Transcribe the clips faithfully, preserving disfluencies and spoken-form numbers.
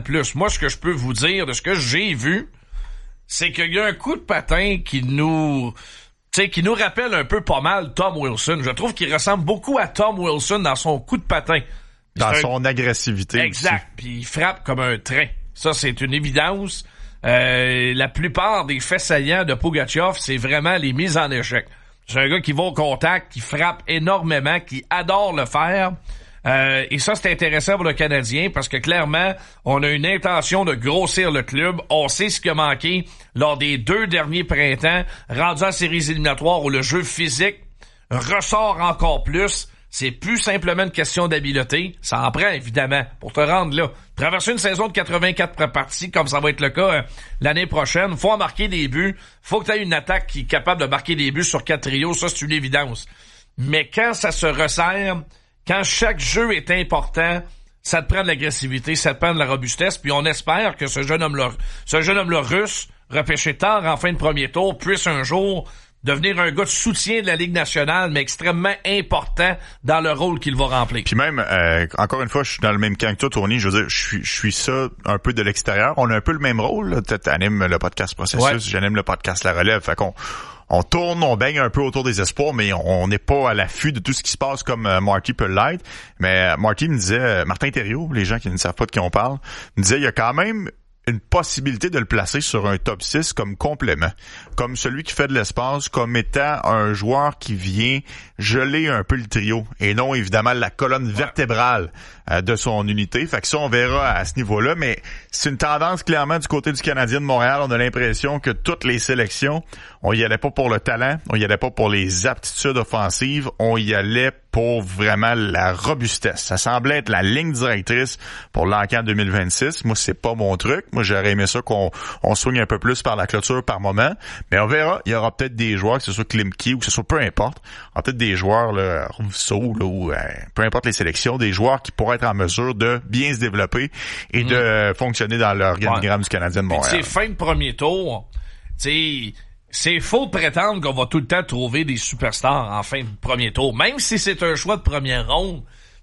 plus. Moi, ce que je peux vous dire de ce que j'ai vu, c'est qu'il y a un coup de patin qui nous... Tu sais, qui nous rappelle un peu pas mal Tom Wilson. Je trouve qu'il ressemble beaucoup à Tom Wilson dans son coup de patin. Dans c'est son un... agressivité. Exact. Puis il frappe comme un train. Ça, c'est une évidence. Euh, la plupart des faits saillants de Pugachev, c'est vraiment les mises en échec. C'est un gars qui va au contact, qui frappe énormément, qui adore le faire. Euh, et ça, c'est intéressant pour le Canadien parce que clairement, on a une intention de grossir le club. On sait ce qui a manqué lors des deux derniers printemps, rendu en séries éliminatoires où le jeu physique ressort encore plus. C'est plus simplement une question d'habileté. Ça en prend, évidemment, pour te rendre là. Traverser une saison de quatre-vingt-quatre parties, comme ça va être le cas euh, l'année prochaine, faut en marquer des buts. Faut que tu aies une attaque qui est capable de marquer des buts sur quatre trios. Ça, c'est une évidence. Mais quand ça se resserre, quand chaque jeu est important, ça te prend de l'agressivité, ça te prend de la robustesse, puis on espère que ce jeune homme-là, ce jeune homme-là russe, repêché tard en fin de premier tour, puisse un jour devenir un gars de soutien de la Ligue nationale, mais extrêmement important dans le rôle qu'il va remplir. Puis même, euh, encore une fois, je suis dans le même camp que toi, Tony. Je veux dire, je suis, je suis ça un peu de l'extérieur. On a un peu le même rôle. Tu animes le podcast Processus, ouais. J'anime le podcast La Relève. Fait qu'on on tourne, on baigne un peu autour des espoirs, mais on n'est pas à l'affût de tout ce qui se passe comme euh, Marty peut l'être. Mais euh, Marty me disait, euh, Martin Thériault, les gens qui ne savent pas de qui on parle, me disait, il y a quand même une possibilité de le placer sur un top six comme complément, comme celui qui fait de l'espace, comme étant un joueur qui vient geler un peu le trio et non évidemment la colonne vertébrale euh, de son unité. Fait que ça, on verra à ce niveau-là, mais c'est une tendance clairement du côté du Canadien de Montréal. On a l'impression que toutes les sélections, on y allait pas pour le talent, on y allait pas pour les aptitudes offensives, on y allait pour vraiment la robustesse. Ça semblait être la ligne directrice pour l'Encan deux mille vingt-six. Moi, c'est pas mon truc. Moi, j'aurais aimé ça qu'on on swing un peu plus par la clôture par moment. Mais on verra. Il y aura peut-être des joueurs, que ce soit Klimke ou que ce soit peu importe. Il y aura peut-être des joueurs, là, Rousseau, là, ou euh, peu importe les sélections, des joueurs qui pourraient être en mesure de bien se développer et mmh. de euh, fonctionner dans l'organigramme ouais. du Canadien de Montréal. C'est fin de premier tour. Tu sais, c'est faux de prétendre qu'on va tout le temps trouver des superstars en fin de premier tour. Même si c'est un choix de première ronde,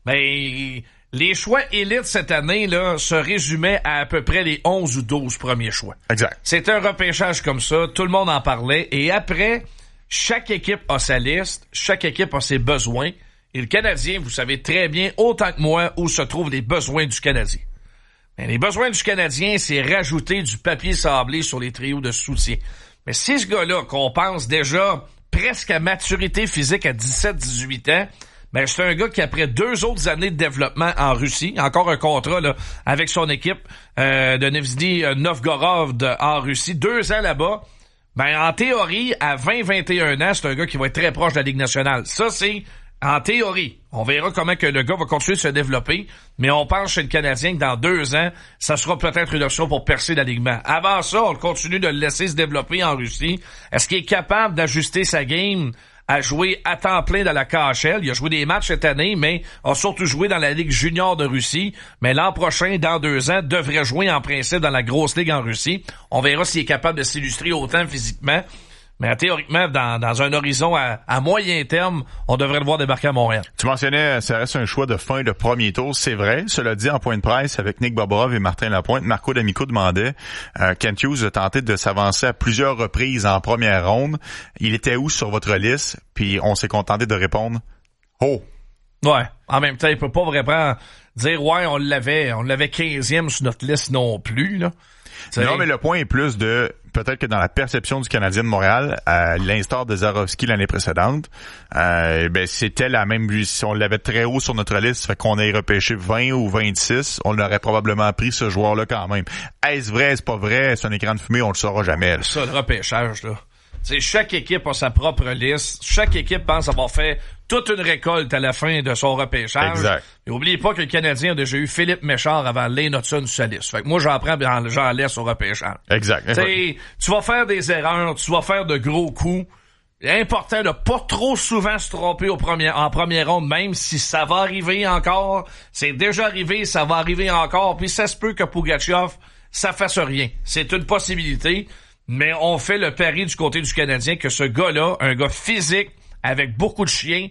mais les choix élites cette année là se résumaient à à peu près les onze ou douze premiers choix. Exact. C'est un repêchage comme ça, tout le monde en parlait. Et après, chaque équipe a sa liste, chaque équipe a ses besoins. Et le Canadien, vous savez très bien, autant que moi, où se trouvent les besoins du Canadien. Mais les besoins du Canadien, c'est rajouter du papier sablé sur les trios de soutien. Mais si ce gars-là, qu'on pense déjà presque à maturité physique à dix-sept dix-huit ans, ben c'est un gars qui, après deux autres années de développement en Russie, encore un contrat là avec son équipe euh, de Nizhny Novgorod de, en Russie, deux ans là-bas, ben en théorie, à vingt vingt et un ans, c'est un gars qui va être très proche de la Ligue nationale. Ça, c'est en théorie. On verra comment que le gars va continuer de se développer, mais on pense chez le Canadien que dans deux ans, ça sera peut-être une option pour percer l'alignement. Avant ça, on continue de le laisser se développer en Russie. Est-ce qu'il est capable d'ajuster sa game à jouer à temps plein dans la K H L? Il a joué des matchs cette année, mais a surtout joué dans la Ligue junior de Russie. Mais l'an prochain, dans deux ans, devrait jouer en principe dans la grosse ligue en Russie. On verra s'il est capable de s'illustrer autant physiquement. Mais théoriquement, dans, dans un horizon à, à moyen terme, on devrait le voir débarquer à Montréal. Tu mentionnais, ça reste un choix de fin de premier tour, c'est vrai. Cela dit, en point de presse, avec Nick Bobrov et Martin Lapointe, Marco D'Amico demandait, euh, Kent Hughes a tenté de s'avancer à plusieurs reprises en première ronde. Il était où sur votre liste? Puis on s'est contenté de répondre « Oh! » Ouais. En même temps, il peut pas vraiment dire « Ouais, on l'avait, on l'avait quinzième sur notre liste non plus, là. » T'sais. Non, mais le point est plus de peut-être que dans la perception du Canadien de Montréal, à l'instar de Zarovski l'année précédente, euh, ben c'était la même. Si on l'avait très haut sur notre liste, fait qu'on ait repêché vingt ou vingt-six, on aurait probablement pris ce joueur-là quand même. Est-ce vrai, est-ce pas vrai, c'est un écran de fumée, on le saura jamais. Là. Ça, le repêchage, là. T'sais, chaque équipe a sa propre liste. Chaque équipe pense avoir fait toute une récolte à la fin de son repêchage. Exact. Et oubliez pas que le Canadien a déjà eu Philippe Méchard avant Lane Hudson sur sa liste. Fait que moi, j'en prends, j'en laisse au repêchage. Exact. T'sais, tu vas faire des erreurs, tu vas faire de gros coups. C'est important de pas trop souvent se tromper au premier, en première ronde, même si ça va arriver encore. C'est déjà arrivé, ça va arriver encore. Puis ça se peut que Pugachev, ça fasse rien. C'est une possibilité. Mais on fait le pari du côté du Canadien que ce gars-là, un gars physique, avec beaucoup de chiens,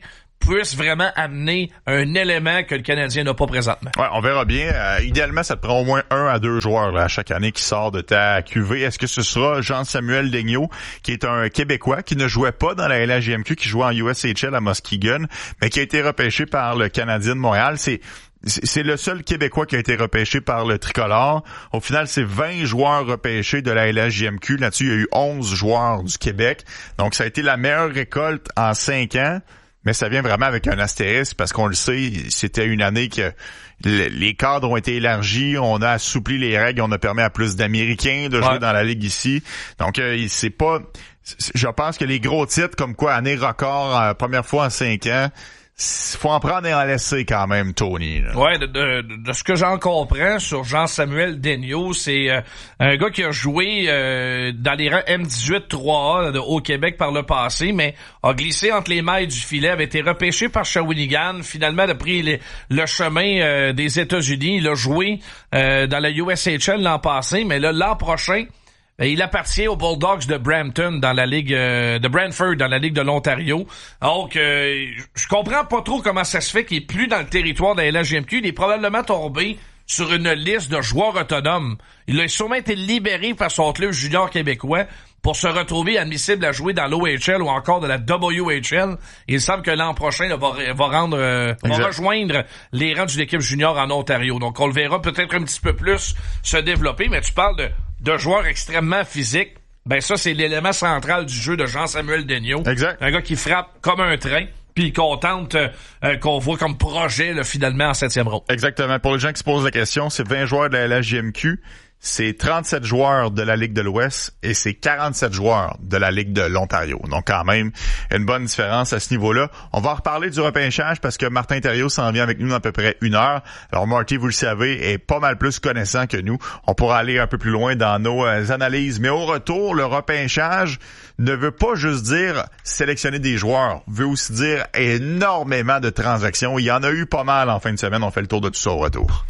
puisse vraiment amener un élément que le Canadien n'a pas présentement. Ouais, on verra bien. Euh, idéalement, ça te prend au moins un à deux joueurs là, chaque année qui sort de ta Q V. Est-ce que ce sera Jean-Samuel Daigneault, qui est un Québécois qui ne jouait pas dans la L H J M Q, qui jouait en U S H L à Muskegon, mais qui a été repêché par le Canadien de Montréal? C'est C'est le seul Québécois qui a été repêché par le Tricolore. Au final, c'est vingt joueurs repêchés de la L H J M Q. Là-dessus, il y a eu onze joueurs du Québec. Donc, ça a été la meilleure récolte en cinq ans. Mais ça vient vraiment avec un astérisque parce qu'on le sait, c'était une année que les cadres ont été élargis, on a assoupli les règles, on a permis à plus d'Américains de jouer ouais. dans la Ligue ici. Donc, euh, c'est pas... Je pense que les gros titres, comme quoi, année record, euh, première fois en cinq ans, faut en prendre et en laisser quand même, Tony. Là. Ouais, de, de, de ce que j'en comprends sur Jean-Samuel Daigneault, c'est euh, un gars qui a joué euh, dans les rangs M dix-huit trois A de, au Québec par le passé, mais a glissé entre les mailles du filet, avait été repêché par Shawinigan, finalement a pris les, le chemin euh, des États-Unis, il a joué euh, dans la U S H L l'an passé, mais là, l'an prochain, il appartient aux Bulldogs de Brampton dans la ligue euh, de Brantford dans la ligue de l'Ontario. Donc, euh, je comprends pas trop comment ça se fait qu'il est plus dans le territoire de la L H J M Q. Il est probablement tombé sur une liste de joueurs autonomes. Il a sûrement été libéré par son club junior québécois pour se retrouver admissible à jouer dans l'O H L ou encore de la W H L. Il semble que l'an prochain là, va, va rendre, euh, va rejoindre les rangs d'une équipe junior en Ontario. Donc, on le verra peut-être un petit peu plus se développer. Mais tu parles de de joueurs extrêmement physiques, ben ça, c'est l'élément central du jeu de Jean-Samuel Daigneault. Exact. Un gars qui frappe comme un train, puis il contente euh, qu'on voit comme projet là, finalement en septième ronde. Exactement. Pour les gens qui se posent la question, c'est vingt joueurs de la L H J M Q, c'est trente-sept joueurs de la Ligue de l'Ouest et c'est quarante-sept joueurs de la Ligue de l'Ontario. Donc quand même, une bonne différence à ce niveau-là. On va en reparler du repêchage parce que Martin Thériault s'en vient avec nous dans à peu près une heure. Alors Marty, vous le savez, est pas mal plus connaissant que nous. On pourra aller un peu plus loin dans nos euh, analyses. Mais au retour, le repêchage ne veut pas juste dire sélectionner des joueurs, veut aussi dire énormément de transactions. Il y en a eu pas mal en fin de semaine. On fait le tour de tout ça au retour.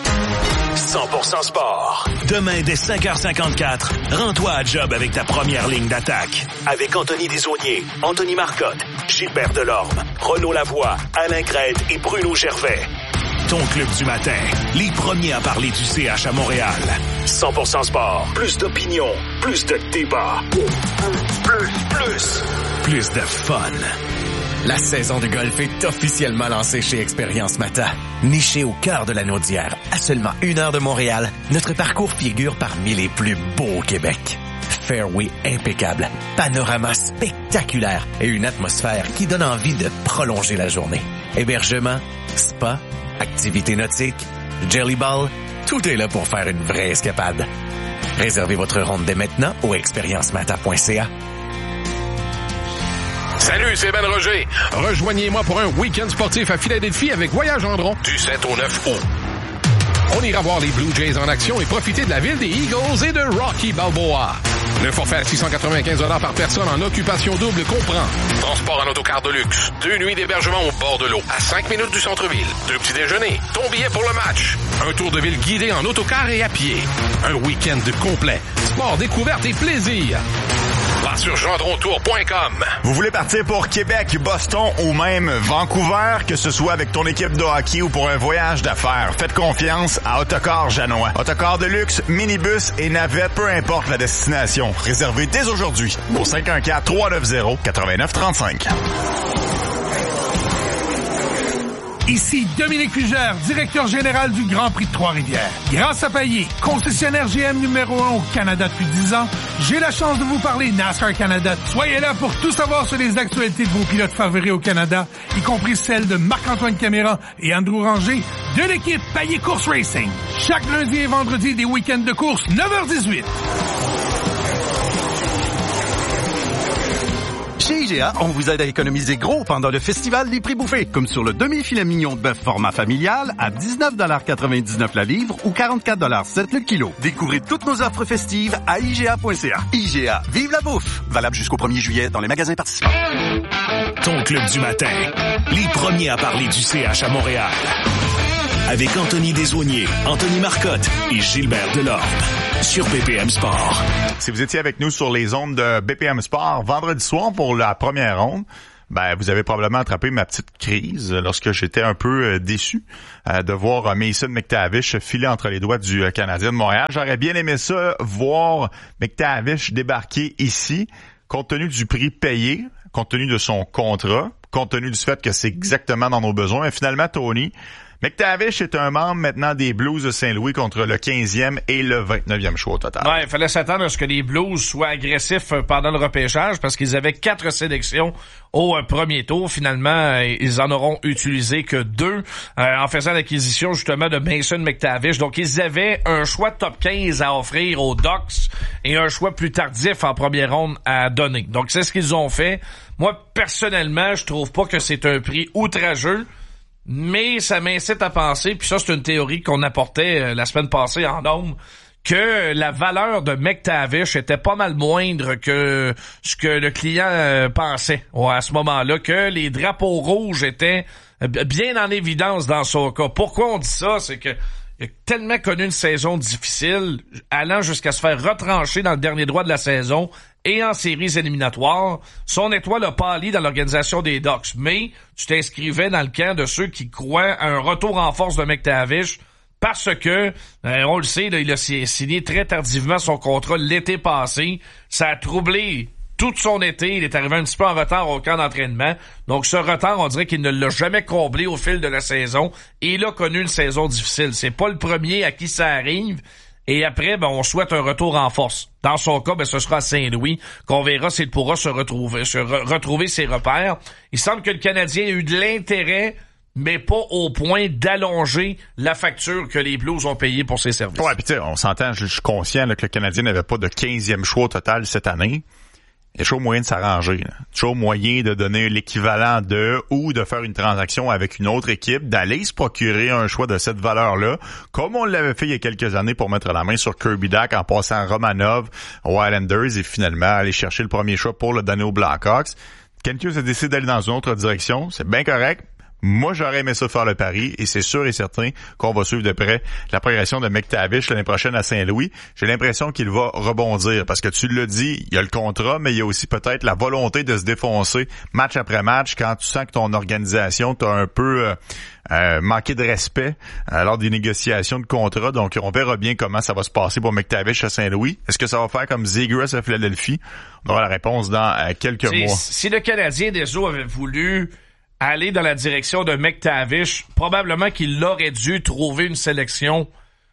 cent pour cent sport. Demain, dès cinq heures cinquante-quatre, rends-toi à job avec ta première ligne d'attaque. Avec Anthony Desaulniers, Anthony Marcotte, Gilbert Delorme, Renaud Lavoie, Alain Crête et Bruno Gervais. Ton club du matin. Les premiers à parler du C H à Montréal. cent pour cent sport. Plus d'opinion. Plus de débat. Plus, plus. Plus de fun. La saison de golf est officiellement lancée chez Expérience Mata. Niché au cœur de la Naudière, à seulement une heure de Montréal, notre parcours figure parmi les plus beaux au Québec. Fairway impeccable, panorama spectaculaire et une atmosphère qui donne envie de prolonger la journée. Hébergement, spa, activités nautiques, jelly ball, tout est là pour faire une vraie escapade. Réservez votre ronde dès maintenant au expérience mata point c a. Salut, c'est Ben Roger. Rejoignez-moi pour un week-end sportif à Philadelphie avec Voyage Gendron du sept au neuf août. On ira voir les Blue Jays en action et profiter de la ville des Eagles et de Rocky Balboa. Le forfait à six cent quatre-vingt-quinze dollars par personne en occupation double comprend transport en autocar de luxe, deux nuits d'hébergement au bord de l'eau, à cinq minutes du centre-ville, deux petits déjeuners, ton billet pour le match, un tour de ville guidé en autocar et à pied, un week-end complet, sport, découverte et plaisir. Va sur gendron tour point com. Vous voulez partir pour Québec, Boston ou même Vancouver, que ce soit avec ton équipe de hockey ou pour un voyage d'affaires, faites confiance à Autocar Janois. Autocar de luxe, minibus et navette, peu importe la destination. Réservez dès aujourd'hui au cinq un quatre, trois neuf zéro, neuf neuf trois cinq. Ici Dominique Fugère, directeur général du Grand Prix de Trois-Rivières. Grâce à Payet, concessionnaire G M numéro un au Canada depuis dix ans, j'ai la chance de vous parler NASCAR Canada. Soyez là pour tout savoir sur les actualités de vos pilotes favoris au Canada, y compris celles de Marc-Antoine Caméra et Andrew Ranger de l'équipe Payet Course Racing. Chaque lundi et vendredi des week-ends de course, neuf heures dix-huit. Chez I G A, on vous aide à économiser gros pendant le festival des prix bouffés, comme sur le demi-filet mignon de bœuf format familial à dix-neuf quatre-vingt-dix-neuf la livre ou quarante-quatre sept le kilo. Découvrez toutes nos offres festives à I G A point C A. I G A, vive la bouffe! Valable jusqu'au premier juillet dans les magasins participants. Ton club du matin. Les premiers à parler du C H à Montréal. Avec Anthony Desaulniers, Anthony Marcotte et Gilbert Delorme. Sur B P M Sport. Si vous étiez avec nous sur les ondes de B P M Sport vendredi soir pour la première ronde, ben vous avez probablement attrapé ma petite crise lorsque j'étais un peu euh, déçu euh, de voir Mason McTavish filer entre les doigts du euh, Canadien de Montréal. J'aurais bien aimé ça, voir McTavish débarquer ici, compte tenu du prix payé, compte tenu de son contrat, compte tenu du fait que c'est exactement dans nos besoins. Et finalement, Tony, McTavish est un membre maintenant des Blues de Saint-Louis contre le quinzième et le vingt-neuvième choix au total. Ouais, il fallait s'attendre à ce que les Blues soient agressifs pendant le repêchage parce qu'ils avaient quatre sélections au euh, premier tour. Finalement, euh, ils en auront utilisé que deux euh, en faisant l'acquisition justement de Mason McTavish. Donc, ils avaient un choix top quinze à offrir aux Ducks et un choix plus tardif en première ronde à donner. Donc, c'est ce qu'ils ont fait. Moi, personnellement, je trouve pas que c'est un prix outrageux. Mais ça m'incite à penser, puis ça c'est une théorie qu'on apportait euh, la semaine passée en nombre, que la valeur de McTavish était pas mal moindre que ce que le client euh, pensait ouais, à ce moment-là, que les drapeaux rouges étaient euh, bien en évidence dans son cas. Pourquoi on dit ça? C'est que il a tellement connu une saison difficile, allant jusqu'à se faire retrancher dans le dernier droit de la saison et en séries éliminatoires. Son étoile a pâli dans l'organisation des Ducks, mais tu t'inscrivais dans le camp de ceux qui croient à un retour en force de McTavish parce que, euh, on le sait, là, il a signé très tardivement son contrat l'été passé. Ça a troublé tout son été. Il est arrivé un petit peu en retard au camp d'entraînement. Donc, ce retard, on dirait qu'il ne l'a jamais comblé au fil de la saison. Et il a connu une saison difficile. C'est pas le premier à qui ça arrive. Et après, ben, on souhaite un retour en force. Dans son cas, ben, ce sera à Saint-Louis qu'on verra s'il pourra se retrouver, se re- retrouver ses repères. Il semble que le Canadien a eu de l'intérêt, mais pas au point d'allonger la facture que les Blues ont payée pour ses services. Ouais, puis tu sais, on s'entend, je suis conscient là, que le Canadien n'avait pas de quinzième choix au total cette année. Il y a toujours moyen de s'arranger. Là. Toujours moyen de donner l'équivalent de ou de faire une transaction avec une autre équipe, d'aller se procurer un choix de cette valeur-là, comme on l'avait fait il y a quelques années pour mettre la main sur Kirby Dach en passant Romanov aux Islanders et finalement aller chercher le premier choix pour le donner aux Blackhawks. Kent Hughes a décidé d'aller dans une autre direction. C'est bien correct. Moi, j'aurais aimé ça faire le pari et c'est sûr et certain qu'on va suivre de près la progression de McTavish l'année prochaine à Saint-Louis. J'ai l'impression qu'il va rebondir parce que tu l'as dit, il y a le contrat, mais il y a aussi peut-être la volonté de se défoncer match après match quand tu sens que ton organisation t'a un peu euh, euh, manqué de respect euh, lors des négociations de contrat. Donc, on verra bien comment ça va se passer pour McTavish à Saint-Louis. Est-ce que ça va faire comme Zegras à Philadelphie? On aura la réponse dans euh, quelques T'sais, mois. Si le Canadien des Eaux avait voulu aller dans la direction de McTavish, probablement qu'il aurait dû trouver une sélection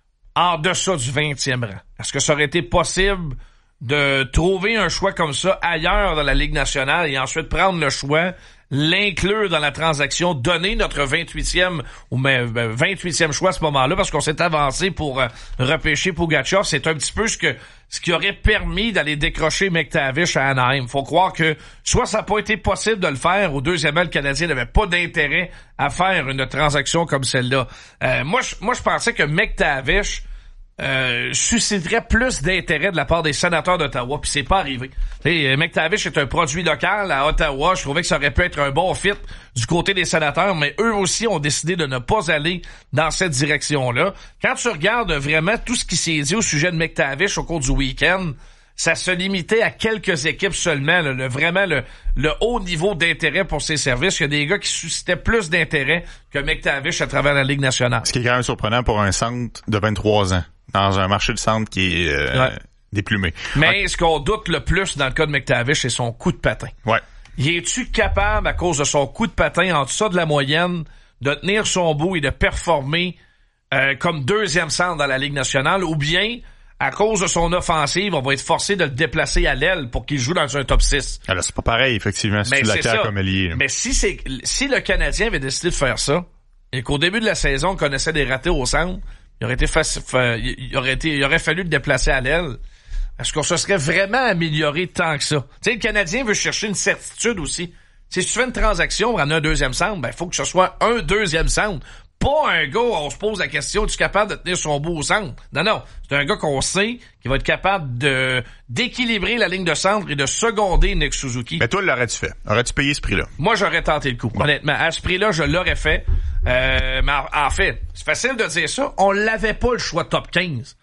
en deçà du vingtième rang. Est-ce que ça aurait été possible de trouver un choix comme ça ailleurs dans la Ligue nationale et ensuite prendre le choix, l'inclure dans la transaction, donner notre vingt-huitième ou même vingt-huitième choix à ce moment-là parce qu'on s'est avancé pour euh, repêcher Pougachov. C'est un petit peu ce que ce qui aurait permis d'aller décrocher McTavish à Anaheim. Faut croire que soit ça n'a pas été possible de le faire, ou deuxièmement, le Canadien n'avait pas d'intérêt à faire une transaction comme celle-là. Euh, moi, je, moi, je pensais que McTavish Euh, susciterait plus d'intérêt de la part des sénateurs d'Ottawa, puis c'est pas arrivé. T'sais, McTavish est un produit local à Ottawa. Je trouvais que ça aurait pu être un bon fit du côté des sénateurs, mais eux aussi ont décidé de ne pas aller dans cette direction-là. Quand tu regardes vraiment tout ce qui s'est dit au sujet de McTavish au cours du week-end, ça se limitait à quelques équipes seulement, là, le, vraiment le, le haut niveau d'intérêt pour ses services. Il y a des gars qui suscitaient plus d'intérêt que McTavish à travers la Ligue nationale. Ce qui est quand même surprenant pour un centre de vingt-trois ans, dans un marché de centre qui est euh, ouais. déplumé. Mais ouais. ce qu'on doute le plus dans le cas de McTavish, c'est son coup de patin. Ouais. Y es-tu capable, à cause de son coup de patin en dessous de la moyenne, de tenir son bout et de performer euh, comme deuxième centre dans la Ligue nationale, ou bien à cause de son offensive, on va être forcé de le déplacer à l'aile pour qu'il joue dans un top six. Alors, c'est pas pareil, effectivement, si mais tu l'acquiers comme ailier. Mais si c'est si le Canadien avait décidé de faire ça, et qu'au début de la saison, on connaissait des ratés au centre, il aurait été faci- fa- il aurait été, il aurait fallu le déplacer à l'aile. Est-ce qu'on se serait vraiment amélioré tant que ça? Tu sais, le Canadien veut chercher une certitude aussi. T'sais, si tu fais une transaction pour amener un deuxième centre, ben, il faut que ce soit un deuxième centre. Pas un gars où on se pose la question, es-tu capable de tenir son bout au centre? Non, non. C'est un gars qu'on sait qui va être capable de d'équilibrer la ligne de centre et de seconder Nick Suzuki. Mais toi, l'aurais-tu fait? Aurais-tu payé ce prix-là? Moi, j'aurais tenté le coup. Bon. Honnêtement, à ce prix-là, je l'aurais fait. Euh, mais en, en fait, c'est facile de dire ça. On l'avait pas le choix top quinze.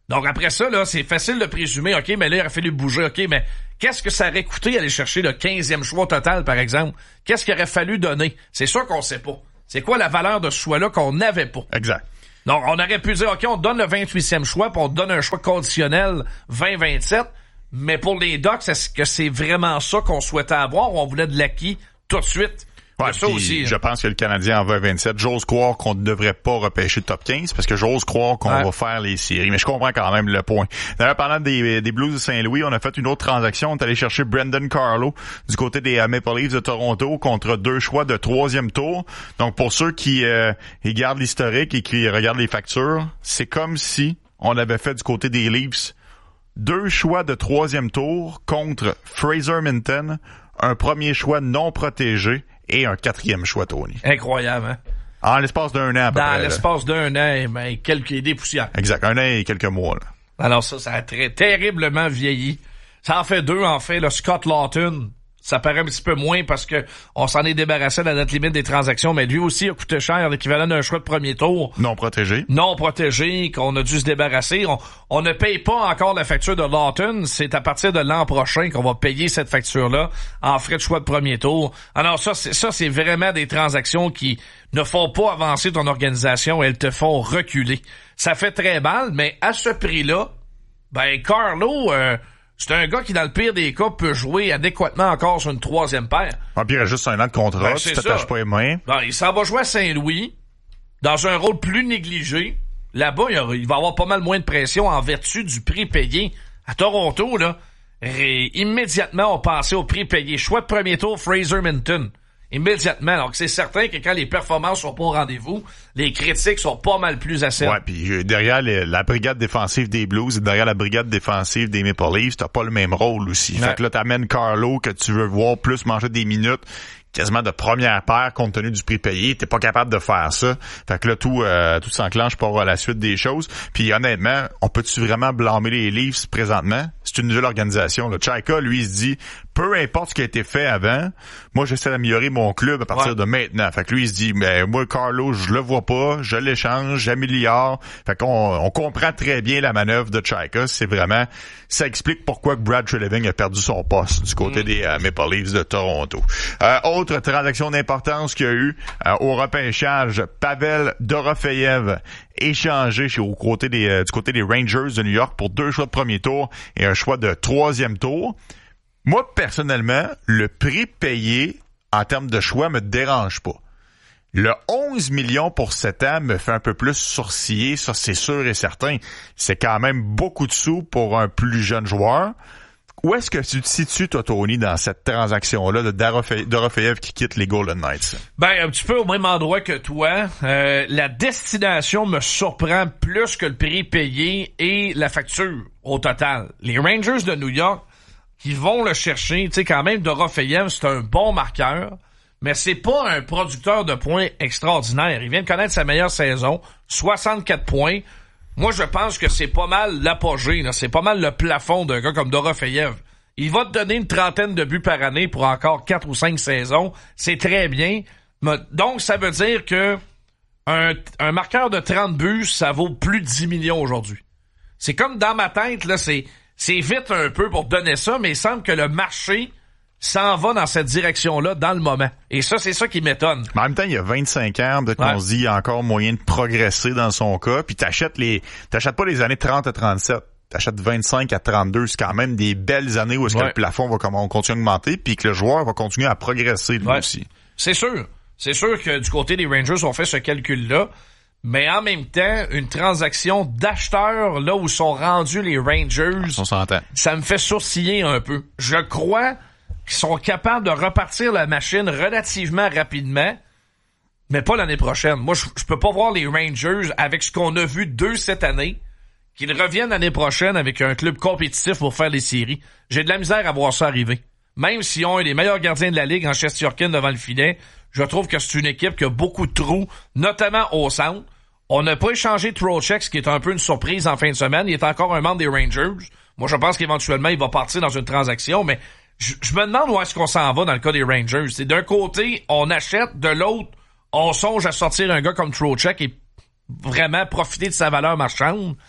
Donc après ça, là, c'est facile de présumer, OK, mais là, il aurait fallu bouger, OK, mais qu'est-ce que ça aurait coûté aller chercher le quinzième choix total, par exemple? Qu'est-ce qu'il aurait fallu donner? C'est sûr qu'on sait pas. C'est quoi la valeur de ce choix-là qu'on n'avait pas? Exact. Donc, on aurait pu dire, OK, on donne le vingt-huitième choix, puis on donne un choix conditionnel vingt vingt-sept, mais pour les Ducks, est-ce que c'est vraiment ça qu'on souhaitait avoir ou on voulait de l'acquis tout de suite? Ouais, ça aussi, je hein. pense que le Canadien en va à vingt-sept. J'ose croire qu'on ne devrait pas repêcher top quinze parce que j'ose croire qu'on ouais. va faire les séries. Mais je comprends quand même le point. D'ailleurs, parlant des, des Blues de Saint-Louis, on a fait une autre transaction. On est allé chercher Brendan Carlo du côté des uh, Maple Leafs de Toronto contre deux choix de troisième tour. Donc, pour ceux qui euh, ils gardent l'historique et qui regardent les factures, c'est comme si on avait fait du côté des Leafs deux choix de troisième tour contre Fraser Minton, un premier choix non protégé et un quatrième choix, Tony. Incroyable, hein? En l'espace d'un an, à peu Dans près. Dans l'espace là. d'un an, ben, quelques idées poussières. Exact, un an et quelques mois, là. Alors ça, ça a très terriblement vieilli. Ça en fait deux, en fait. Le Scott Lawton, ça paraît un petit peu moins parce que on s'en est débarrassé à la date limite des transactions, mais lui aussi a coûté cher, l'équivalent d'un choix de premier tour. Non protégé. Non protégé, qu'on a dû se débarrasser. On, on ne paye pas encore la facture de Lawton. C'est à partir de l'an prochain qu'on va payer cette facture-là en frais de choix de premier tour. Alors ça, c'est, ça, c'est vraiment des transactions qui ne font pas avancer ton organisation, elles te font reculer. Ça fait très mal, mais à ce prix-là, ben, Carlo, euh, c'est un gars qui, dans le pire des cas, peut jouer adéquatement encore sur une troisième paire. Ah, puis il reste juste un an de contrat, Ben, tu c'est t'attaches ça. pas les mains. Ben, il s'en va jouer à Saint-Louis, dans un rôle plus négligé. Là-bas, il, aura, il va avoir pas mal moins de pression en vertu du prix payé. À Toronto, là, ré, immédiatement, on passait au prix payé. Choix de premier tour, Fraser Minton. Immédiatement. Donc, c'est certain que quand les performances sont pas au rendez-vous, les critiques sont pas mal plus acides. Ouais, puis derrière les, la brigade défensive des Blues et derrière la brigade défensive des Maple Leafs, t'as pas le même rôle aussi. Ouais. Fait que là, t'amènes Carlo que tu veux voir plus manger des minutes quasiment de première paire compte tenu du prix payé. T'es pas capable de faire ça. Fait que là, tout euh, tout s'enclenche pour la suite des choses. Puis honnêtement, on peut-tu vraiment blâmer les Leafs présentement? C'est une nouvelle organisation. Là. Chaika, lui, il se dit, peu importe ce qui a été fait avant, moi, j'essaie d'améliorer mon club à partir ouais. de maintenant. Fait que lui, il se dit, mais moi, Carlo, je le vois pas, je l'échange, j'améliore. Fait qu'on on comprend très bien la manœuvre de Chaika. C'est vraiment, ça explique pourquoi Brad Treliving a perdu son poste du côté mm. des euh, Maple Leafs de Toronto. Euh, autre transaction d'importance qu'il y a eu euh, au repêchage, Pavel Dorofeyev échangé chez, au côté des, euh, du côté des Rangers de New York pour deux choix de premier tour et un choix de troisième tour. Moi, personnellement, le prix payé en termes de choix me dérange pas. Le onze millions pour sept ans me fait un peu plus sourciller, ça c'est sûr et certain. C'est quand même beaucoup de sous pour un plus jeune joueur. Où est-ce que tu te situes, toi, Tony, dans cette transaction-là de Dorofeyev qui quitte les Golden Knights? Ben, un petit peu au même endroit que toi. Euh, la destination me surprend plus que le prix payé et la facture au total. Les Rangers de New York qui vont le chercher, tu sais, quand même, Dorofeyev, c'est un bon marqueur, mais c'est pas un producteur de points extraordinaire. Il vient de connaître sa meilleure saison, soixante-quatre points. Moi, je pense que c'est pas mal l'apogée, là. C'est pas mal le plafond d'un gars comme Dorofeyev. Il va te donner une trentaine de buts par année pour encore quatre ou cinq saisons. C'est très bien. Donc, ça veut dire que un, un marqueur de trente buts, ça vaut plus de dix millions aujourd'hui. C'est comme dans ma tête, là, c'est, c'est vite un peu pour donner ça, mais il semble que le marché s'en va dans cette direction-là dans le moment. Et ça, c'est ça qui m'étonne. Mais en même temps, il y a vingt-cinq ans, peut-être ouais. qu'on se dit, il y a encore moyen de progresser dans son cas, puis t'achètes les, t'achètes pas les années trente à trente-sept. T'achètes vingt-cinq à trente-deux, c'est quand même des belles années où est-ce ouais. que le plafond va comment, continuer à augmenter, puis que le joueur va continuer à progresser lui ouais. aussi. C'est sûr. C'est sûr que du côté des Rangers, on fait ce calcul-là. Mais en même temps, une transaction d'acheteurs, là où sont rendus les Rangers, on s'entend. Ça me fait sourciller un peu. Je crois qu'ils sont capables de repartir la machine relativement rapidement, mais pas l'année prochaine. Moi, je, je peux pas voir les Rangers, avec ce qu'on a vu d'eux cette année, qu'ils reviennent l'année prochaine avec un club compétitif pour faire les séries. J'ai de la misère à voir ça arriver. Même s'ils ont un des meilleurs gardiens de la Ligue en Shesterkin devant le filet, je trouve que c'est une équipe qui a beaucoup de trous, notamment au centre. On n'a pas échangé Trocheck, ce qui est un peu une surprise en fin de semaine. Il est encore un membre des Rangers. Moi, je pense qu'éventuellement, il va partir dans une transaction, mais je, je me demande où est-ce qu'on s'en va dans le cas des Rangers. C'est d'un côté, on achète, de l'autre, on songe à sortir un gars comme Trocheck et vraiment profiter de sa valeur marchande.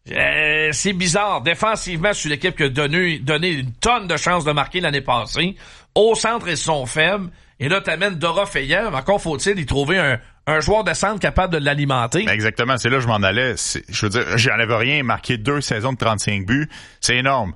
Euh, c'est bizarre. Défensivement, c'est une équipe qui a donné, donné une tonne de chances de marquer l'année passée. Au centre, ils sont faibles. Et là, t'amènes Dorofeyev. Encore faut-il y trouver un, un joueur de centre capable de l'alimenter. Exactement. C'est là que je m'en allais. C'est, je veux dire, j'enlève rien. Marquer deux saisons de trente-cinq buts, c'est énorme.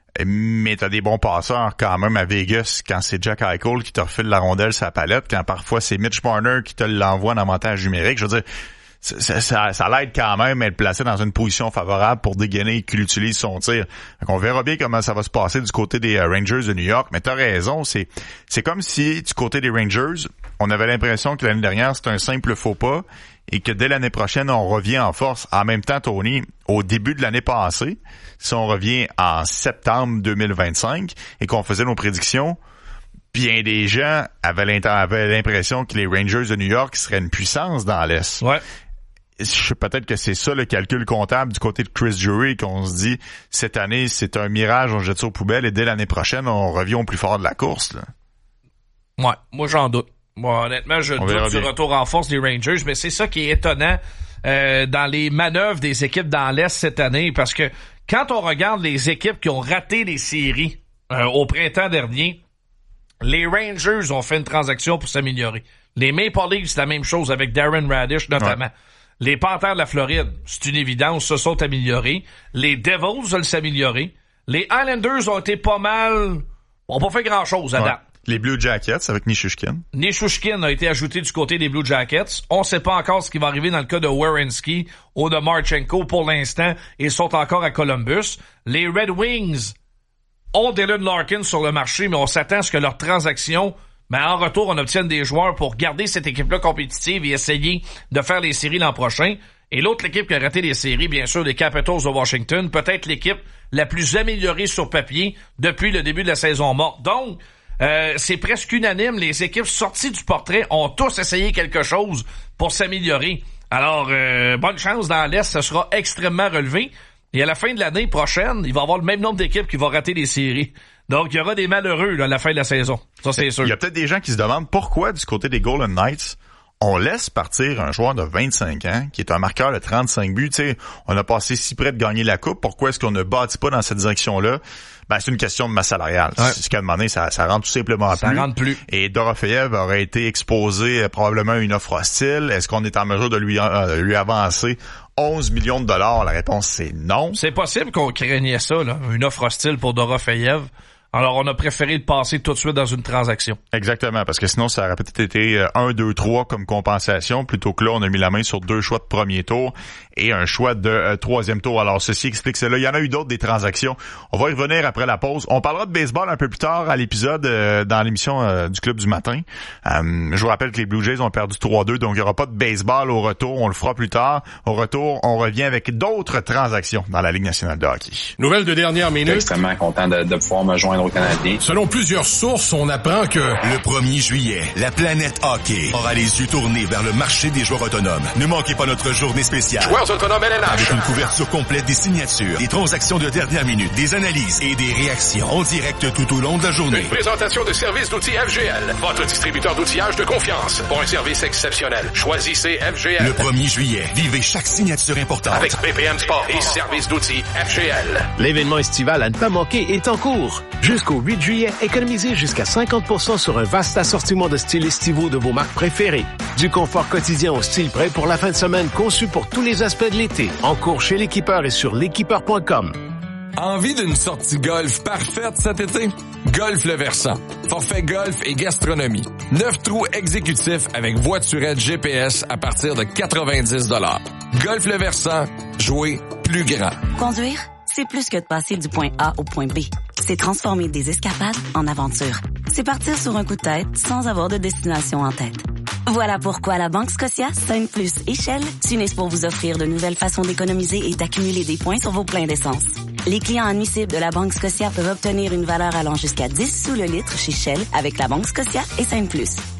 Mais t'as des bons passeurs quand même à Vegas quand c'est Jack Eichel qui te refile la rondelle sur la palette, quand parfois c'est Mitch Marner qui te l'envoie en avantage numérique. Je veux dire, ça, ça, ça l'aide quand même à être placé dans une position favorable pour dégainer et qu'il utilise son tir. Donc on verra bien comment ça va se passer du côté des Rangers de New York. Mais t'as raison, c'est c'est comme si du côté des Rangers, on avait l'impression que l'année dernière c'était un simple faux pas et que dès l'année prochaine on revient en force. En même temps, Tony, au début de l'année passée, si on revient en septembre deux mille vingt-cinq et qu'on faisait nos prédictions, bien des gens avaient l'impression que les Rangers de New York seraient une puissance dans l'Est. Ouais. Peut-être que c'est ça le calcul comptable du côté de Chris Drury, qu'on se dit cette année c'est un mirage, on jette ça aux poubelles et dès l'année prochaine on revient au plus fort de la course. Là. Ouais, moi j'en doute. Moi honnêtement je on doute du retour en force des Rangers, mais c'est ça qui est étonnant euh, dans les manœuvres des équipes dans l'Est cette année, parce que quand on regarde les équipes qui ont raté les séries euh, au printemps dernier, les Rangers ont fait une transaction pour s'améliorer. Les Maple Leafs, c'est la même chose avec Darren Radish notamment. Ouais. Les Panthers de la Floride, c'est une évidence, se sont améliorés. Les Devils veulent s'améliorer. Les Islanders ont été pas mal... ont pas fait grand-chose à ouais. date. Les Blue Jackets avec Nichushkin. Nichushkin a été ajouté du côté des Blue Jackets. On sait pas encore ce qui va arriver dans le cas de Werenski ou de Marchenko pour l'instant. Ils sont encore à Columbus. Les Red Wings ont Dylan Larkin sur le marché, mais on s'attend à ce que leur transaction... Mais en retour, on obtienne des joueurs pour garder cette équipe-là compétitive et essayer de faire les séries l'an prochain. Et l'autre équipe qui a raté les séries, bien sûr, les Capitals de Washington, peut-être l'équipe la plus améliorée sur papier depuis le début de la saison morte. Donc, euh, c'est presque unanime. Les équipes sorties du portrait ont tous essayé quelque chose pour s'améliorer. Alors, euh, bonne chance dans l'Est, ce sera extrêmement relevé. Et à la fin de l'année prochaine, il va y avoir le même nombre d'équipes qui vont rater les séries. Donc, il y aura des malheureux là, à la fin de la saison. Ça, c'est sûr. Il y a peut-être des gens qui se demandent pourquoi, du côté des Golden Knights, on laisse partir un joueur de vingt-cinq ans, qui est un marqueur de trente-cinq buts. Tu sais, on a passé si près de gagner la Coupe. Pourquoi est-ce qu'on ne bâtit pas dans cette direction-là? Ben, c'est une question de masse salariale. Ouais. Ce qu'à un moment donné, ça, ça rentre tout simplement ça plus. Ça rentre plus. Et Dorofeyev aurait été exposé euh, probablement à une offre hostile. Est-ce qu'on est en mesure de lui, euh, lui avancer onze millions de dollars? La réponse, c'est non. C'est possible qu'on craignait ça, là, une offre hostile pour Dorofeyev. Alors, on a préféré le passer tout de suite dans une transaction. Exactement, parce que sinon, ça aurait peut-être été un, deux, trois comme compensation, plutôt que là, on a mis la main sur deux choix de premier tour et un choix de euh, troisième tour. Alors, ceci explique cela. Il y en a eu d'autres, des transactions. On va y revenir après la pause. On parlera de baseball un peu plus tard à l'épisode euh, dans l'émission euh, du Club du matin. Euh, je vous rappelle que les Blue Jays ont perdu trois deux, donc il n'y aura pas de baseball au retour. On le fera plus tard. Au retour, on revient avec d'autres transactions dans la Ligue nationale de hockey. Nouvelle de dernière minute. Je suis extrêmement content de, de pouvoir me joindre au Canadien. Selon plusieurs sources, on apprend que... Le premier juillet, la planète hockey aura les yeux tournés vers le marché des joueurs autonomes. Ne manquez pas notre journée spéciale. Joueurs autonomes L N H. Avec une couverture complète des signatures, des transactions de dernière minute, des analyses et des réactions en direct tout au long de la journée. Une présentation de services d'outils F G L. Votre distributeur d'outillage de confiance. Pour un service exceptionnel, choisissez F G L. Le premier juillet, vivez chaque signature importante. Avec B P M Sport et services d'outils F G L. L'événement estival à ne pas manquer est en cours. Jusqu'au huit juillet, économisez jusqu'à cinquante pour cent sur un vaste assortiment de styles estivaux de vos marques préférées. Du confort quotidien au style prêt pour la fin de semaine conçu pour tous les aspects de l'été. En cours chez l'équipeur et sur l'équipeur point com. Envie d'une sortie golf parfaite cet été? Golf Le Versant. Forfait golf et gastronomie. Neuf trous exécutifs avec voiturette G P S à partir de quatre-vingt-dix dollars. Golf Le Versant. Jouer plus grand. Conduire, c'est plus que de passer du point A au point B. C'est transformer des escapades en aventures. C'est partir sur un coup de tête sans avoir de destination en tête. Voilà pourquoi la Banque Scotia, Saint Plus et Shell s'unissent pour vous offrir de nouvelles façons d'économiser et d'accumuler des points sur vos pleins d'essence. Les clients admissibles de la Banque Scotia peuvent obtenir une valeur allant jusqu'à dix sous le litre chez Shell avec la Banque Scotia et Saint Plus.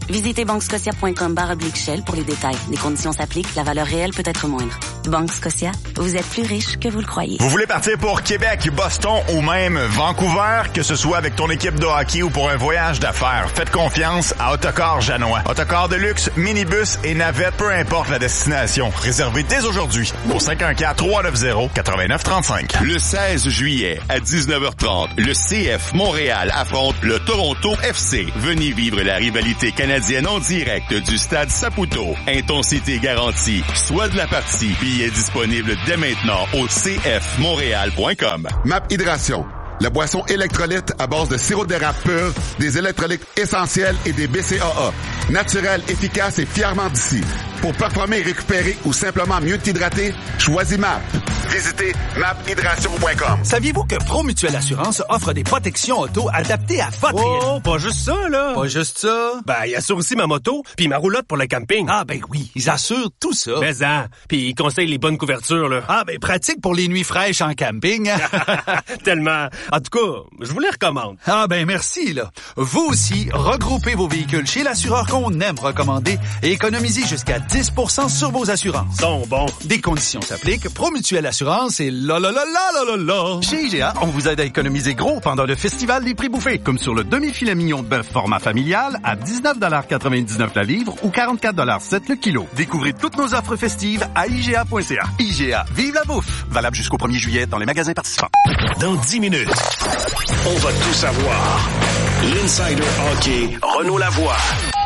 Visitez banque-scotia.com barre oblique Shell pour les détails. Les conditions s'appliquent, la valeur réelle peut être moindre. Banque Scotia, vous êtes plus riche que vous le croyez. Vous voulez partir pour Québec, Boston ou même Vancouver, que ce soit avec ton équipe de hockey ou pour un voyage d'affaires, faites confiance à Autocar Janois. Autocar de luxe, minibus et navette, peu importe la destination. Réservez dès aujourd'hui au cinq un quatre, trois neuf zéro, neuf neuf trois cinq. Le seize juillet à dix-neuf heures trente, le C F Montréal affronte le Toronto F C. Venez vivre la rivalité canadienne en direct du stade Saputo. Intensité garantie. Soit de la partie. Billets disponibles dès maintenant au c f montréal point com. Map Hydration. La boisson électrolyte à base de sirop d'érable pur, des électrolytes essentiels et des B C A A. Naturel, efficace et fièrement d'ici. Pour performer, récupérer ou simplement mieux t'hydrater, choisis M A P. Visitez map hydration point com. Saviez-vous que Promutuelle Assurance offre des protections auto adaptées à votre... Oh, pas juste ça, là. Pas juste ça. Ben, ils assurent aussi ma moto puis ma roulotte pour le camping. Ah, ben oui, ils assurent tout ça. Mais hein, puis ils conseillent les bonnes couvertures, là. Ah, ben pratique pour les nuits fraîches en camping. Tellement. En tout cas, je vous les recommande. Ah, ben merci, là. Vous aussi, regroupez vos véhicules chez l'assureur qu'on aime recommander et économisez jusqu'à dix pour cent sur vos assurances. Sont bons. Des conditions s'appliquent. Promutuelle Assurance et là, là, là, là, là, là, là. Chez I G A, on vous aide à économiser gros pendant le festival des prix bouffés. Comme sur le demi-filet mignon de bœuf format familial à dix-neuf quatre-vingt-dix-neuf la livre ou quarante-quatre sept le kilo. Découvrez toutes nos offres festives à I G A point C A. I G A, vive la bouffe! Valable jusqu'au premier juillet dans les magasins participants. Dans dix minutes, on va tout savoir. L'Insider Hockey, Renaud Lavoie,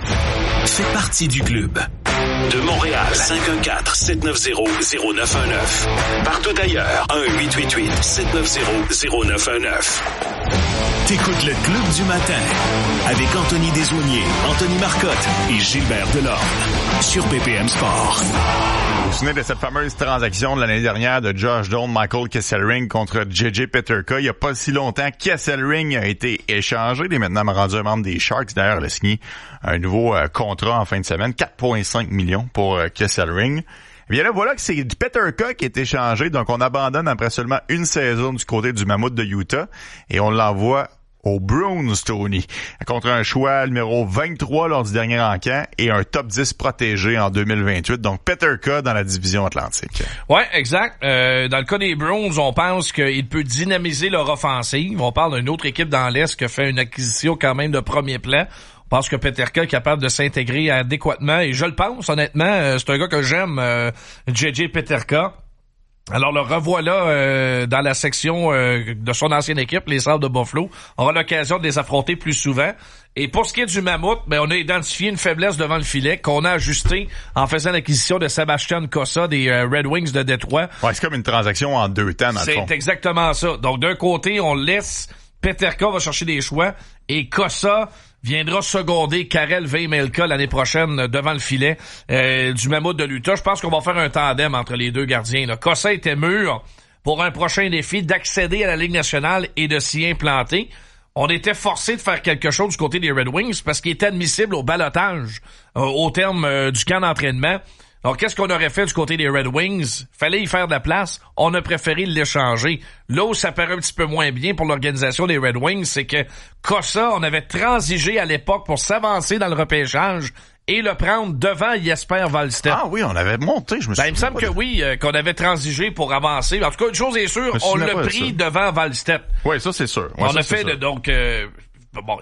fait partie du club. De Montréal, cinq un quatre, sept neuf zéro, zéro neuf un neuf. Partout ailleurs, un huit huit huit, sept neuf zéro, zéro neuf un neuf. T'écoutes le Club du matin avec Anthony Desaulniers, Anthony Marcotte et Gilbert Delorme sur B P M Sport. Vous vous souvenez de cette fameuse transaction de l'année dernière de Josh Doan, Michael Kesselring contre J J Peterka. Il n'y a pas si longtemps, Kesselring a été échangé. Il est maintenant rendu un membre des Sharks. D'ailleurs, il a signé un nouveau euh, contrat en fin de semaine, quatre virgule cinq millions pour euh, Kesselring. Eh bien là, voilà que c'est Peterka qui est échangé. Donc, on abandonne après seulement une saison du côté du Mammouth de Utah et on l'envoie aux Bruins, Tony, contre un choix numéro vingt-trois lors du dernier encamp et un top dix protégé en deux mille vingt-huit. Donc, Peterka dans la division Atlantique. Ouais, exact. Euh, dans le cas des Bruins, on pense qu'il peut dynamiser leur offensive. On parle d'une autre équipe dans l'Est qui a fait une acquisition quand même de premier plan. On pense que Peterka est capable de s'intégrer adéquatement et je le pense, honnêtement. C'est un gars que j'aime, euh, J J Peterka. Alors le revoilà euh, dans la section euh, de son ancienne équipe, les Sabres de Buffalo. On aura l'occasion de les affronter plus souvent. Et pour ce qui est du Mammouth, ben on a identifié une faiblesse devant le filet qu'on a ajusté en faisant l'acquisition de Sebastian Cossa des euh, Red Wings de Détroit. Ouais, c'est comme une transaction en deux temps dans le fond. C'est exactement ça. Donc d'un côté, on laisse Peterka va chercher des choix et Cossa viendra seconder Karel Vejmelka l'année prochaine devant le filet euh, du Mammouth de l'Utah. Je pense qu'on va faire un tandem entre les deux gardiens. Là. Cossa était mûr pour un prochain défi d'accéder à la Ligue nationale et de s'y implanter. On était forcé de faire quelque chose du côté des Red Wings parce qu'il était admissible au ballottage euh, au terme euh, du camp d'entraînement. Alors, qu'est-ce qu'on aurait fait du côté des Red Wings? Fallait y faire de la place. On a préféré l'échanger. Là où ça paraît un petit peu moins bien pour l'organisation des Red Wings, c'est que Cossa, on avait transigé à l'époque pour s'avancer dans le repêchage et le prendre devant Jesper Wallstedt. Ah oui, on avait monté, je me souviens. Ben, il me semble que oui, euh, qu'on avait transigé pour avancer. En tout cas, une chose est sûre, on l'a pris devant Wallstedt. Oui, ça c'est sûr. Ouais, on ça, a fait de, donc... Euh, bon,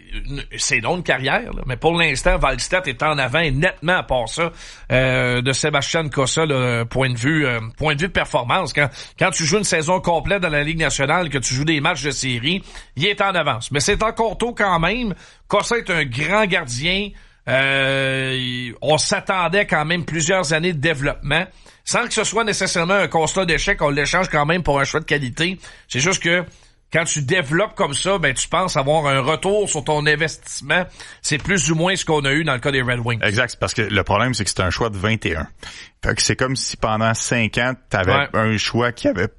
c'est donc une carrière, là, mais pour l'instant, Wallstedt est en avant et nettement à part ça euh, de Sebastian Cossa, là, point de vue euh, point de vue de performance. Quand quand tu joues une saison complète dans la Ligue nationale, que tu joues des matchs de série, il est en avance. Mais c'est encore tôt quand même. Cossa est un grand gardien. Euh, on s'attendait quand même plusieurs années de développement. Sans que ce soit nécessairement un constat d'échec, on l'échange quand même pour un choix de qualité. C'est juste que quand tu développes comme ça, ben tu penses avoir un retour sur ton investissement. C'est plus ou moins ce qu'on a eu dans le cas des Red Wings. Exact, parce que le problème, c'est que c'est un choix de vingt et un. Fait que c'est comme si pendant cinq ans, t'avais ouais. un choix qui avait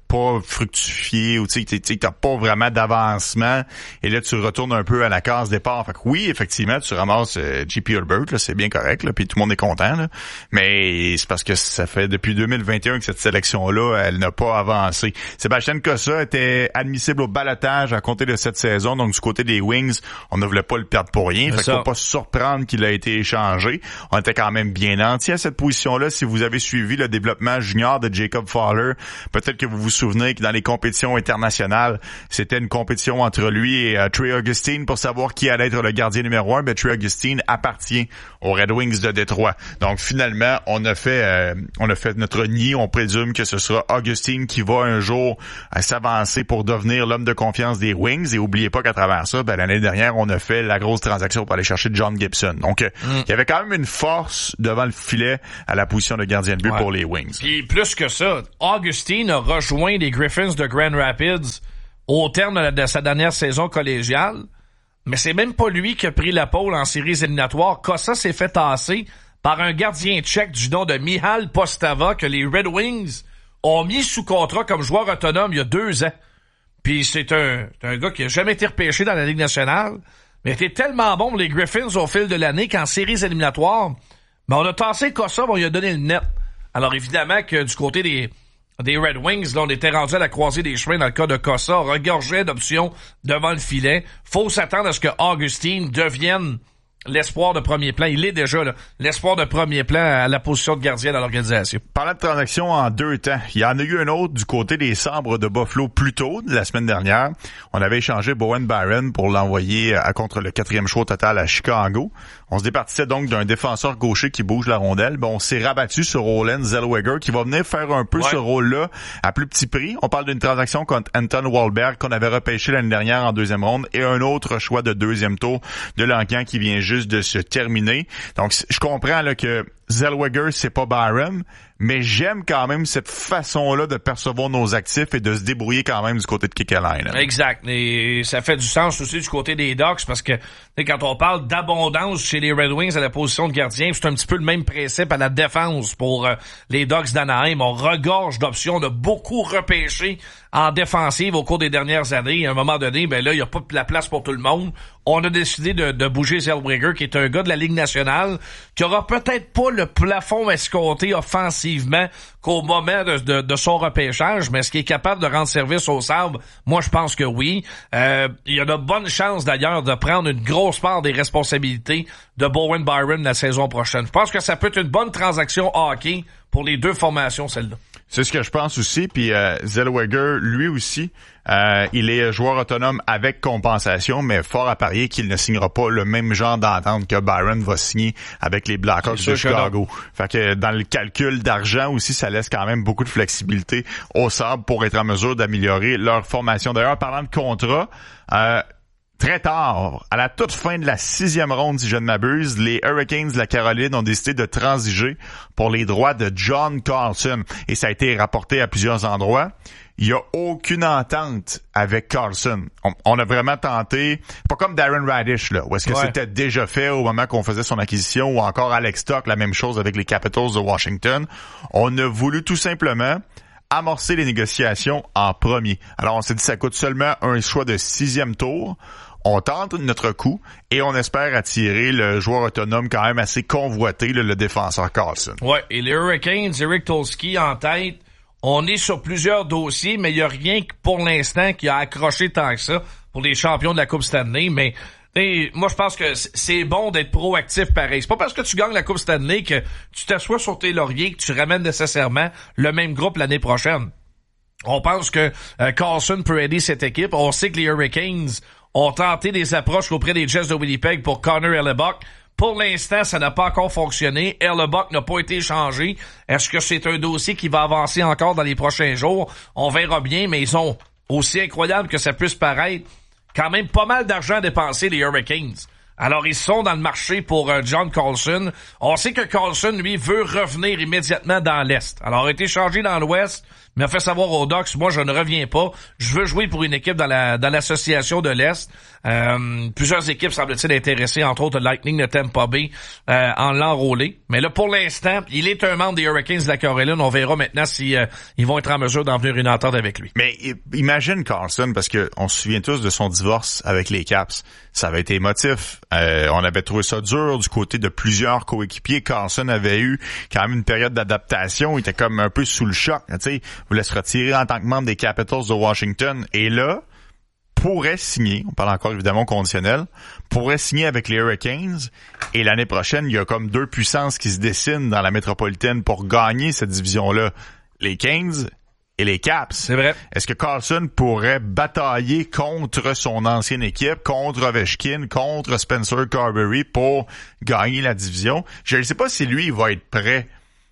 pas fructifié ou tu sais t'as pas vraiment d'avancement et là tu retournes un peu à la case départ. Fait que oui, effectivement, tu ramasses euh, J P Herbert, là, c'est bien correct, là, puis tout le monde est content, là. Mais c'est parce que ça fait depuis deux mille vingt et un que cette sélection-là, elle n'a pas avancé. Sébastien Cossa était admissible au ballottage à compter de cette saison, donc du côté des Wings, on ne voulait pas le perdre pour rien. Fait qu'il faut pas se surprendre qu'il a été échangé. On était quand même bien entier à cette position-là. Si vous avez suivi le développement junior de Jacob Fowler, peut-être que vous vous souvenez que dans les compétitions internationales, c'était une compétition entre lui et uh, Trey Augustine pour savoir qui allait être le gardien numéro un. Mais Trey Augustine appartient aux Red Wings de Détroit. Donc finalement, on a fait euh, on a fait notre nid. On présume que ce sera Augustine qui va un jour euh, s'avancer pour devenir l'homme de confiance des Wings. Et oubliez pas qu'à travers ça, ben, l'année dernière, on a fait la grosse transaction pour aller chercher John Gibson. Donc euh, mm. il y avait quand même une force devant le filet à la position de gardien de but ouais. pour les Wings. Puis plus que ça, Augustine a rejoint les Griffins de Grand Rapids au terme de, la, de sa dernière saison collégiale, mais c'est même pas lui qui a pris la pole en séries éliminatoires. Cossa s'est fait tasser par un gardien tchèque du nom de Mihal Postava que les Red Wings ont mis sous contrat comme joueur autonome il y a deux ans. Puis c'est un, c'est un gars qui a jamais été repêché dans la Ligue nationale, mais était tellement bon pour les Griffins au fil de l'année qu'en séries éliminatoires, ben on a tassé Cossa, on lui a donné le net. Alors évidemment que du côté des des Red Wings, là, on était rendu à la croisée des chemins dans le cas de Cossa, regorgeait d'options devant le filet. Faut s'attendre à ce que Augustine devienne l'espoir de premier plan. Il est déjà là, l'espoir de premier plan à la position de gardien dans l'organisation. Parlant de transactions en deux temps, il y en a eu un autre du côté des Sabres de Buffalo plus tôt, la semaine dernière. On avait échangé Bowen Byron pour l'envoyer à contre le quatrième choix total à Chicago. On se départissait donc d'un défenseur gaucher qui bouge la rondelle. Bon, on s'est rabattu sur Olen Zellweger qui va venir faire un peu ouais. ce rôle-là à plus petit prix. On parle d'une transaction contre Anton Wahlberg qu'on avait repêché l'année dernière en deuxième ronde et un autre choix de deuxième tour de l'Encan qui vient juste de se terminer. Donc, je comprends là que Zellweger, c'est pas Byron, mais j'aime quand même cette façon-là de percevoir nos actifs et de se débrouiller quand même du côté de Kekalainen. Exact. Et ça fait du sens aussi du côté des Ducks parce que quand on parle d'abondance chez les Red Wings à la position de gardien, c'est un petit peu le même principe à la défense pour euh, les Ducks d'Anaheim. On regorge d'options. On a beaucoup repêché en défensive au cours des dernières années. À un moment donné, ben là, il n'y a pas de la place pour tout le monde. On a décidé de, de bouger Zellweger, qui est un gars de la Ligue nationale, qui aura peut-être pas le plafond escompté offensivement qu'au moment de, de, de son repêchage, mais est-ce qu'il est capable de rendre service aux Sabres? Moi, je pense que oui. Euh, il y a de bonnes chances, d'ailleurs, de prendre une grosse part des responsabilités de Bowen Byron la saison prochaine. Je pense que ça peut être une bonne transaction hockey pour les deux formations, celle-là. C'est ce que je pense aussi. Puis euh, Zellweger, lui aussi, euh, il est joueur autonome avec compensation, mais fort à parier qu'il ne signera pas le même genre d'entente que Byron va signer avec les Blackhawks de Chicago. Fait que dans le calcul d'argent aussi, ça laisse quand même beaucoup de flexibilité aux Sabres pour être en mesure d'améliorer leur formation. D'ailleurs, parlant de contrat, euh, très tard, à la toute fin de la sixième ronde, si je ne m'abuse, les Hurricanes de la Caroline ont décidé de transiger pour les droits de John Carlson. Et ça a été rapporté à plusieurs endroits. Il n'y a aucune entente avec Carlson. On, on a vraiment tenté, pas comme Darren Radish, là, où est-ce que ouais. c'était déjà fait au moment qu'on faisait son acquisition, ou encore Alex Stock, la même chose avec les Capitals de Washington. On a voulu tout simplement amorcer les négociations en premier. Alors, on s'est dit, ça coûte seulement un choix de sixième tour. On tente notre coup et on espère attirer le joueur autonome quand même assez convoité, le, le défenseur Carlson. Ouais, et les Hurricanes, Eric Tolsky en tête, on est sur plusieurs dossiers, mais il n'y a rien pour l'instant qui a accroché tant que ça pour les champions de la Coupe Stanley, mais hey, moi je pense que c'est bon d'être proactif pareil. C'est pas parce que tu gagnes la Coupe Stanley que tu t'assois sur tes lauriers que tu ramènes nécessairement le même groupe l'année prochaine. On pense que euh, Carlson peut aider cette équipe. On sait que les Hurricanes ont tenté des approches auprès des Jets de Winnipeg pour Connor Hellebuyck. Pour l'instant, ça n'a pas encore fonctionné. Hellebuyck n'a pas été échangé. Est-ce que c'est un dossier qui va avancer encore dans les prochains jours? On verra bien, mais ils ont, aussi incroyable que ça puisse paraître, quand même pas mal d'argent à dépenser, les Hurricanes. Alors, ils sont dans le marché pour euh, John Carlson. On sait que Carlson, lui, veut revenir immédiatement dans l'Est. Alors, il a été changé dans l'Ouest, mais a fait savoir aux Ducks, moi je ne reviens pas, je veux jouer pour une équipe dans la dans l'association de l'Est. Euh, plusieurs équipes semble-t-il intéressées, entre autres le Lightning de Tampa Bay, euh, en l'enrôler. Mais là, pour l'instant, il est un membre des Hurricanes de la Caroline. On verra maintenant si euh, ils vont être en mesure d'en venir une entente avec lui. Mais imagine Carlson, parce que on se souvient tous de son divorce avec les Caps. Ça avait été émotif. Euh, on avait trouvé ça dur du côté de plusieurs coéquipiers. Carlson avait eu quand même une période d'adaptation. Il était comme un peu sous le choc. Tu sais, il voulait se retirer en tant que membre des Capitals de Washington. Et là, pourrait signer, on parle encore évidemment au conditionnel, pourrait signer avec les Hurricanes, et l'année prochaine, il y a comme deux puissances qui se dessinent dans la métropolitaine pour gagner cette division-là, les Canes et les Caps. C'est vrai. Est-ce que Carlson pourrait batailler contre son ancienne équipe, contre Ovechkin, contre Spencer Carberry pour gagner la division? Je ne sais pas si lui, il va être prêt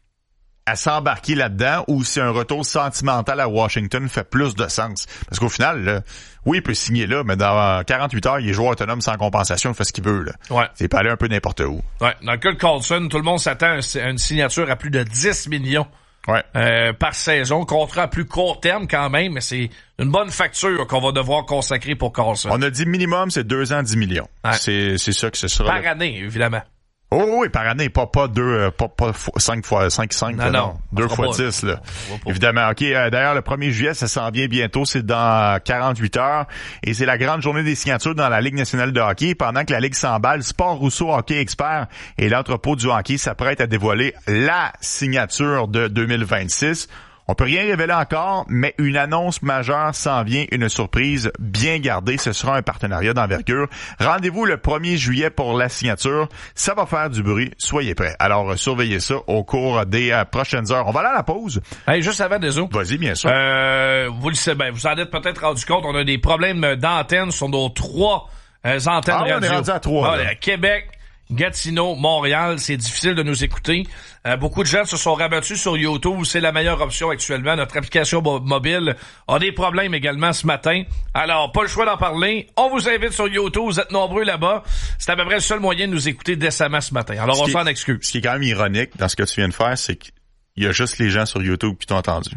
à s'embarquer là-dedans ou si un retour sentimental à Washington fait plus de sens. Parce qu'au final, là, oui, il peut signer là, mais dans quarante-huit heures, il est joueur autonome sans compensation, il fait ce qu'il veut. Là. Ouais. Il peut aller un peu n'importe où. Ouais. Dans le cas de Carlson, tout le monde s'attend à une signature à plus de dix millions ouais. euh, par saison. Contrat à plus court terme quand même, mais c'est une bonne facture qu'on va devoir consacrer pour Carlson. On a dit minimum, c'est deux ans, dix millions. Ouais. C'est, c'est ça que ce sera. Par là. année, évidemment. Oh oui, par année, pas pas deux, euh, pas pas cinq fois cinq cinq, non, non, non, deux fois pas, dix là. Évidemment, ok. Euh, d'ailleurs, le premier juillet, ça s'en vient bientôt, c'est dans quarante-huit heures, et c'est la grande journée des signatures dans la Ligue nationale de hockey. Pendant que la Ligue s'emballe, Sport Rousseau Hockey Expert et l'entrepôt du hockey s'apprête à dévoiler la signature de deux mille vingt-six. On peut rien révéler encore, mais une annonce majeure s'en vient, une surprise bien gardée. Ce sera un partenariat d'envergure. Rendez-vous le premier juillet pour la signature. Ça va faire du bruit. Soyez prêts. Alors, euh, surveillez ça au cours des euh, prochaines heures. On va aller à la pause. Hey, juste avant, désolé. Vas-y, bien sûr. Euh, vous le savez, ben, vous en êtes peut-être rendu compte. On a des problèmes d'antenne sur nos trois euh, antennes ah, radio. On est rendu à trois. Ah, Québec, Gatineau, Montréal, c'est difficile de nous écouter. Euh, beaucoup de gens se sont rabattus sur YouTube. C'est la meilleure option actuellement. Notre application mo- mobile a des problèmes également ce matin. Alors, pas le choix d'en parler. On vous invite sur YouTube. Vous êtes nombreux là-bas. C'est à peu près le seul moyen de nous écouter décemment ce matin. Alors, ce on s'en excuse. Ce qui est quand même ironique dans ce que tu viens de faire, c'est qu'il y a juste les gens sur YouTube qui t'ont entendu.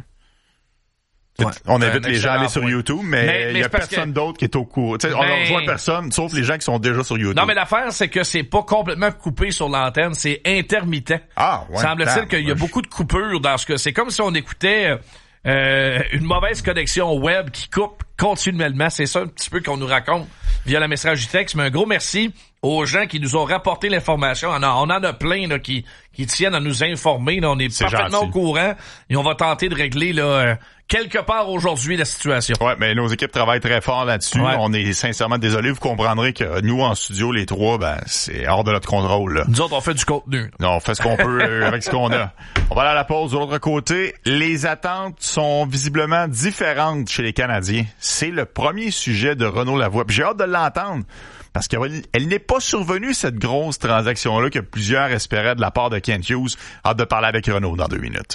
Ouais, on invite les gens à aller sur point. YouTube, mais, mais il y a personne que... d'autre qui est au courant. Ben... On ne rejoint personne, sauf les gens qui sont déjà sur YouTube. Non, mais l'affaire, c'est que c'est pas complètement coupé sur l'antenne, c'est intermittent. Ah, ouais. Semble-t-il qu'il y a beaucoup de coupures dans ce que c'est comme si on écoutait euh, une mauvaise connexion web qui coupe continuellement. C'est ça un petit peu qu'on nous raconte via la message du texte. Mais un gros merci aux gens qui nous ont rapporté l'information. On, a, on en a plein là, qui, qui tiennent à nous informer. Là. On est, c'est parfaitement gentil. Au courant et on va tenter de régler là, euh, quelque part aujourd'hui la situation. Ouais, mais nos équipes travaillent très fort là-dessus. Ouais. On est sincèrement désolés. Vous comprendrez que nous, en studio, les trois, ben c'est hors de notre contrôle. Là. Nous autres, on fait du contenu. Non, on fait ce qu'on peut avec ce qu'on a. On va aller à la pause. De l'autre côté, les attentes sont visiblement différentes chez les Canadiens. C'est le premier sujet de Renaud Lavoie. Puis j'ai hâte de l'entendre. Parce qu'elle elle n'est pas survenue, cette grosse transaction-là que plusieurs espéraient de la part de Kent Hughes. Hâte de parler avec Renaud dans deux minutes.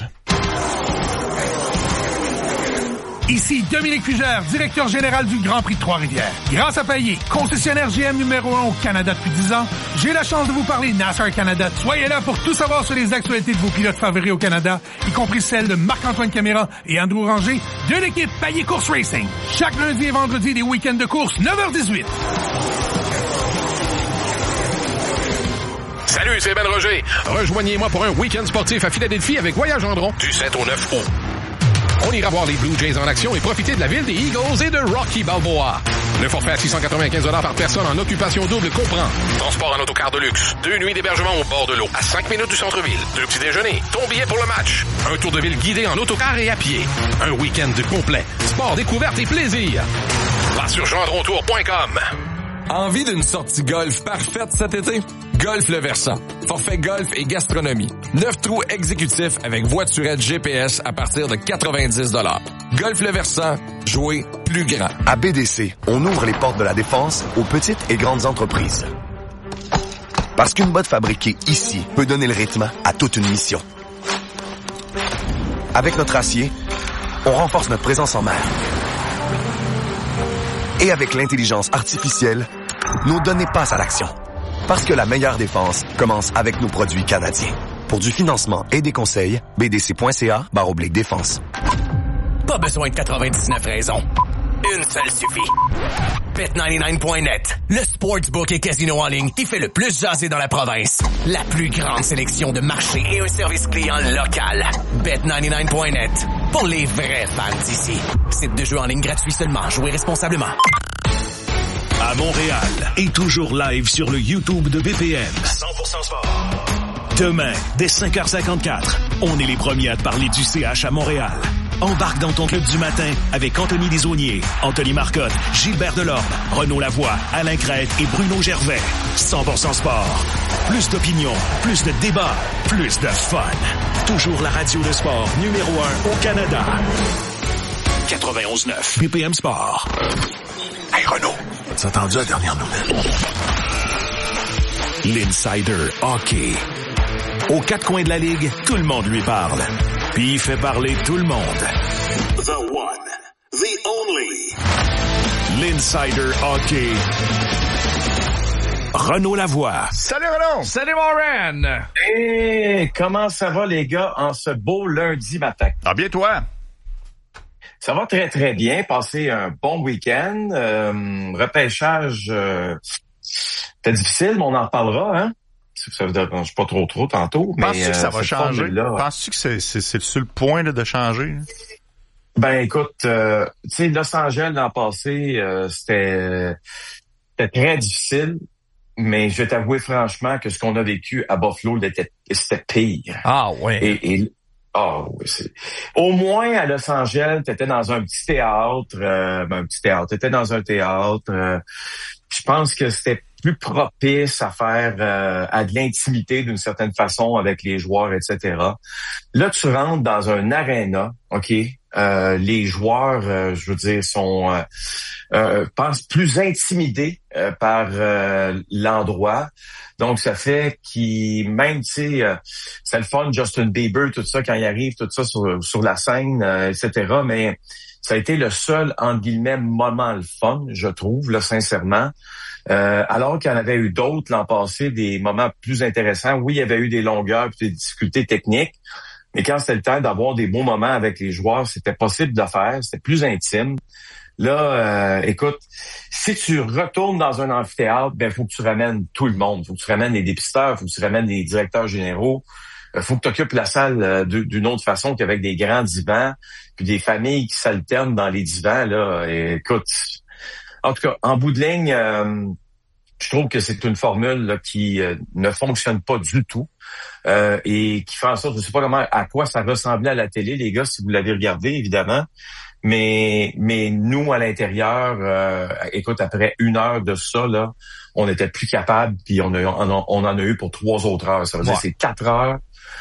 Ici Dominique Fugère, directeur général du Grand Prix de Trois-Rivières. Grâce à Payet, concessionnaire G M numéro un au Canada depuis dix ans, j'ai la chance de vous parler NASCAR Canada. Soyez là pour tout savoir sur les actualités de vos pilotes favoris au Canada, y compris celles de Marc-Antoine Caméra et Andrew Ranger de l'équipe Payet Course Racing. Chaque lundi et vendredi des week-ends de course, neuf heures dix-huit. Salut, c'est Ben Roger. Rejoignez-moi pour un week-end sportif à Philadelphie avec Voyage Gendron du sept au neuf août. On ira voir les Blue Jays en action et profiter de la ville des Eagles et de Rocky Balboa. Le forfait à six cent quatre-vingt-quinze dollars par personne en occupation double comprend transport en autocar de luxe, deux nuits d'hébergement au bord de l'eau, à cinq minutes du centre-ville, deux petits déjeuners, ton billet pour le match, un tour de ville guidé en autocar et à pied, un week-end complet, sport, découverte et plaisir. Va sur gendron tour point com. Envie d'une sortie golf parfaite cet été? Golf Le Versant. Forfait golf et gastronomie. Neuf trous exécutifs avec voiturette G P S à partir de quatre-vingt-dix dollars. Golf Le Versant. Jouer plus grand. À B D C, on ouvre les portes de la défense aux petites et grandes entreprises. Parce qu'une botte fabriquée ici peut donner le rythme à toute une mission. Avec notre acier, on renforce notre présence en mer. Et avec l'intelligence artificielle, nos données passent à l'action. Parce que la meilleure défense commence avec nos produits canadiens. Pour du financement et des conseils, b d c point c a barre oblique défense. Pas besoin de quatre-vingt-dix-neuf raisons. Une seule suffit. Bet quatre-vingt-dix-neuf point net, le sportsbook et casino en ligne qui fait le plus jaser dans la province. La plus grande sélection de marchés et un service client local. Bet quatre-vingt-dix-neuf point net, pour les vrais fans d'ici. Site de jeu en ligne gratuit seulement. Jouez responsablement. À Montréal et toujours live sur le YouTube de B P M. cent pour cent sport. Demain, dès cinq heures cinquante-quatre, on est les premiers à te parler du C H à Montréal. Embarque dans ton club du matin avec Anthony Desaulniers, Anthony Marcotte, Gilbert Delorme, Renaud Lavoie, Alain Crête et Bruno Gervais. cent pour cent sport. Plus d'opinion, plus de débats, plus de fun. Toujours la radio de sport numéro un au Canada. quatre-vingt-onze neuf B P M Sport. Hey Renaud, tu as entendu la dernière nouvelle? L'Insider Hockey. Aux quatre coins de la Ligue, tout le monde lui parle. Puis il fait parler tout le monde. The one, the only. L'Insider Hockey. Renaud Lavoie. Salut Renaud! Salut mon Ren! Hey, comment ça va les gars en ce beau lundi matin? Ah bien toi? Ça va très très bien. Passez un bon week-end. Euh, repêchage, euh, c'était difficile, mais on en reparlera, hein? Ça ne vous dérange pas trop trop tantôt. Penses-tu mais, que ça euh, va changer? Penses-tu que c'est, c'est, c'est sur le point là, de changer? Ben écoute, euh, tu sais, Los Angeles l'an passé, euh, c'était, c'était très difficile, mais je vais t'avouer franchement que ce qu'on a vécu à Buffalo, c'était, c'était pire. Ah ouais. Et, et ah oui, c'est. Au moins à Los Angeles, t'étais dans un petit théâtre, euh, ben, un petit théâtre, t'étais dans un théâtre. Euh, je pense que c'était plus propice à faire euh, à de l'intimité d'une certaine façon avec les joueurs, et cetera. Là, tu rentres dans un aréna, ok. Euh, les joueurs, euh, je veux dire, sont, euh, euh, pensent plus intimidés euh, par euh, l'endroit. Donc, ça fait qu'ils, même, tu sais, euh, c'est le fun, Justin Bieber, tout ça, quand il arrive, tout ça sur, sur la scène, euh, et cetera. Mais ça a été le seul, entre guillemets, moment le fun, je trouve, là, sincèrement. Euh, alors qu'il y en avait eu d'autres l'an passé, des moments plus intéressants. Oui, il y avait eu des longueurs et des difficultés techniques, mais quand c'était le temps d'avoir des beaux moments avec les joueurs, c'était possible de faire, c'était plus intime. Là, euh, écoute, si tu retournes dans un amphithéâtre, ben faut que tu ramènes tout le monde. Faut que tu ramènes les dépisteurs, faut que tu ramènes les directeurs généraux. Euh, faut que tu occupes la salle euh, de, d'une autre façon qu'avec des grands divans, puis des familles qui s'alternent dans les divans. Là, et, écoute, en tout cas, en bout de ligne, euh, je trouve que c'est une formule là, qui euh, ne fonctionne pas du tout euh, et qui fait en sorte, je ne sais pas comment, à quoi ça ressemblait à la télé, les gars, si vous l'avez regardé, évidemment. Mais mais nous, à l'intérieur, euh, écoute, après une heure de ça, là, on était plus capable, puis on, a, on, on en a eu pour trois autres heures. Ça veut ouais. dire c'est quatre heures.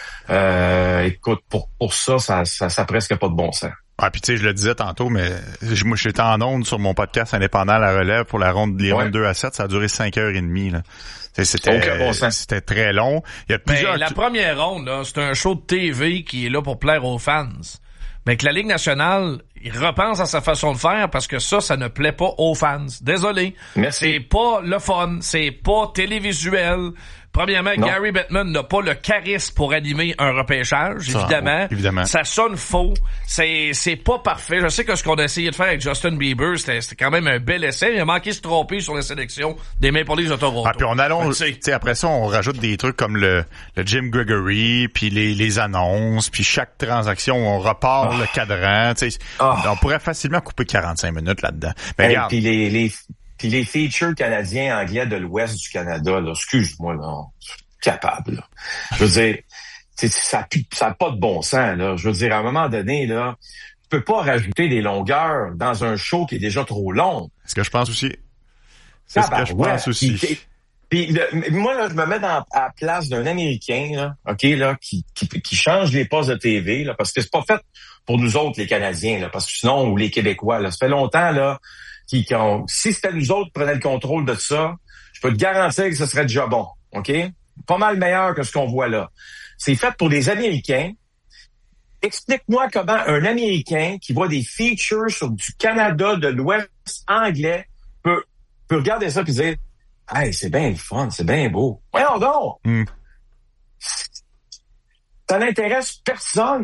Euh, écoute, pour pour ça, ça, ça, ça presque pas de bon sens. Ah, puis tu sais, je le disais tantôt, mais moi, j'étais en onde sur mon podcast indépendant à la relève pour la ronde, les ouais. rondes deux à sept, ça a duré cinq heures et demie, là. C'était, okay, bon c'était très long. Il y a plusieurs... Ben, la première ronde, là, c'est un show de T V qui est là pour plaire aux fans. Mais que la Ligue nationale, il repense à sa façon de faire parce que ça, ça ne plaît pas aux fans. Désolé. Merci. C'est pas le fun, c'est pas télévisuel. Premièrement, non. Gary Bettman n'a pas le charisme pour animer un repêchage, ça, évidemment. évidemment. Ça sonne faux. C'est, c'est pas parfait. Je sais que ce qu'on a essayé de faire avec Justin Bieber, c'était, c'était quand même un bel essai. Il a manqué de se tromper sur la sélection des Maple Leafs de Toronto. Ah, puis on allonge, tu sais, après ça, on rajoute des trucs comme le, le Jim Gregory, puis les, les annonces, puis chaque transaction, on repart oh. le cadran, tu sais. Oh. On pourrait facilement couper quarante-cinq minutes là-dedans. Mais hey, regarde. Puis les, les... Puis les features canadiens anglais de l'ouest du Canada, là, excuse-moi, là, capable. Là. Je veux dire, ça ça n'a pas de bon sens. Là. Je veux dire, à un moment donné, là, tu peux pas rajouter des longueurs dans un show qui est déjà trop long. C'est ce que je pense aussi. C'est ah, ce ben, que je ouais. pense aussi. Puis, puis le, moi, là, je me mets dans, à la place d'un Américain, là, ok, là, qui, qui, qui change les postes de T V, là, parce que c'est pas fait pour nous autres, les Canadiens, là, parce que sinon, ou les Québécois, là, ça fait longtemps, là, qui, qui ont, si c'était nous autres qui prenaient le contrôle de ça, je peux te garantir que ce serait déjà bon, OK? Pas mal meilleur que ce qu'on voit là. C'est fait pour les Américains. Explique-moi comment un Américain qui voit des features sur du Canada, de l'Ouest anglais, peut, peut regarder ça et dire « Hey, c'est bien le fun, c'est bien beau. » Voyons donc! Mm. Ça n'intéresse personne.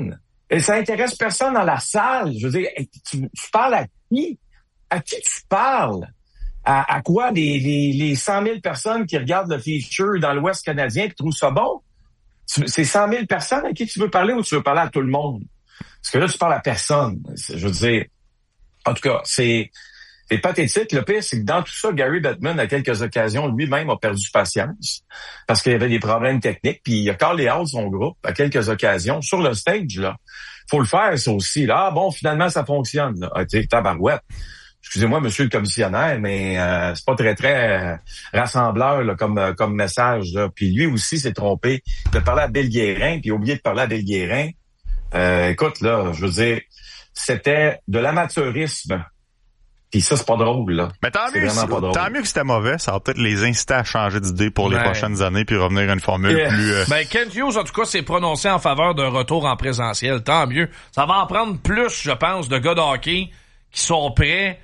Et ça intéresse personne dans la salle. Je veux dire, tu, tu parles à qui? À qui tu parles? À, à quoi les, les, les cent mille personnes qui regardent le feature dans l'Ouest canadien et trouvent ça bon? Tu, c'est cent mille personnes à qui tu veux parler ou tu veux parler à tout le monde? Parce que là, tu parles à personne. Je veux dire, en tout cas, c'est, c'est pathétique. Le pire, c'est que dans tout ça, Gary Bettman, à quelques occasions, lui-même a perdu patience parce qu'il y avait des problèmes techniques. Puis il a callé out son groupe à quelques occasions sur le stage. Là, faut le faire, ça aussi. Là, ah, bon, finalement, ça fonctionne. Là. Ah, tu sais, tabarouette. Excusez-moi, monsieur le commissionnaire, mais euh, c'est pas très, très euh, rassembleur là, comme euh, comme message. Là. Puis lui aussi s'est trompé. Il a parlé à Bill Guérin, puis il a oublié de parler à Bill Guérin. Euh, écoute, là, je veux dire, c'était de l'amateurisme. Puis ça, c'est pas drôle, là. Mais tant c'est mieux, vraiment pas drôle. Tant mieux que c'était mauvais. Ça va peut-être les inciter à changer d'idée pour les ouais. prochaines années puis revenir à une formule yeah. plus... Euh... Ben, Kent Hughes, en tout cas, s'est prononcé en faveur d'un retour en présentiel. Tant mieux. Ça va en prendre plus, je pense, de gars de hockey qui sont prêts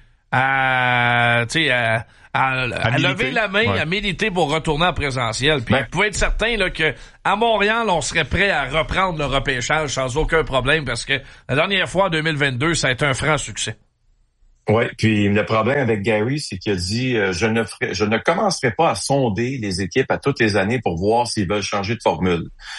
à, tu sais, à, à, à, à lever la main, ouais. à militer pour retourner en présentiel. Puis, ben, vous pouvez être certain, là, que à Montréal, on serait prêt à reprendre le repêchage sans aucun problème parce que la dernière fois, en deux mille vingt-deux, ça a été un franc succès. Oui, puis le problème avec Gary, c'est qu'il a dit euh, je ne ferai, je ne commencerai pas à sonder les équipes à toutes les années pour voir s'ils veulent changer de formule.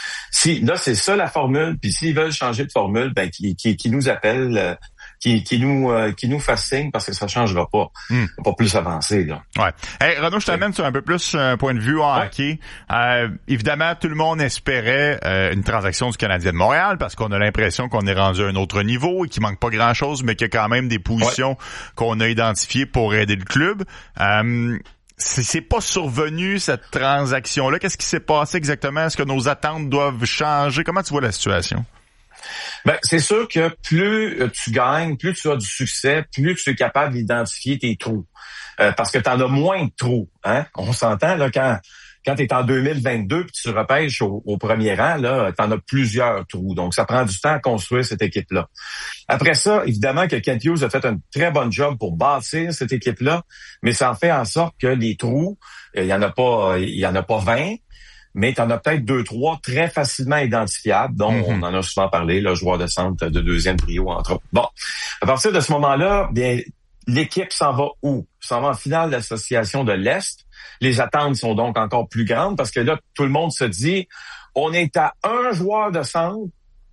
Si là, c'est ça la formule, puis s'ils veulent changer de formule, ben qui qui, qui nous appellent, euh, qui qui nous euh, qui nous fassent signe parce que ça changera pas. Mm. Pas plus avancé, là. Ouais. Hey, Renaud, je t'amène sur un peu plus un point de vue en ouais. hockey. Euh, évidemment, tout le monde espérait euh, une transaction du Canadien de Montréal parce qu'on a l'impression qu'on est rendu à un autre niveau et qu'il manque pas grand-chose, mais qu'il y a quand même des positions ouais. qu'on a identifiées pour aider le club. Euh, c'est, c'est pas survenu, cette transaction-là. Qu'est-ce qui s'est passé exactement? Est-ce que nos attentes doivent changer? Comment tu vois la situation? Ben, c'est sûr que plus tu gagnes, plus tu as du succès, plus tu es capable d'identifier tes trous. Euh, parce que tu en as moins de trous. Hein? On s'entend, là, quand, quand tu es en deux mille vingt-deux puis tu repêches au, au premier rang, là, tu en as plusieurs trous. Donc, ça prend du temps à construire cette équipe-là. Après ça, évidemment que Kent Hughes a fait un très bon job pour bâtir cette équipe-là, mais ça en fait en sorte que les trous, il y en a pas, il y en a pas vingt, mais tu en as peut-être deux, trois très facilement identifiables, dont mm-hmm. on en a souvent parlé, le joueur de centre de deuxième trio, entre autres. Bon, à partir de ce moment-là, bien, l'équipe s'en va où? S'en va en finale d'association de l'Est. Les attentes sont donc encore plus grandes parce que là, tout le monde se dit, on est à un joueur de centre,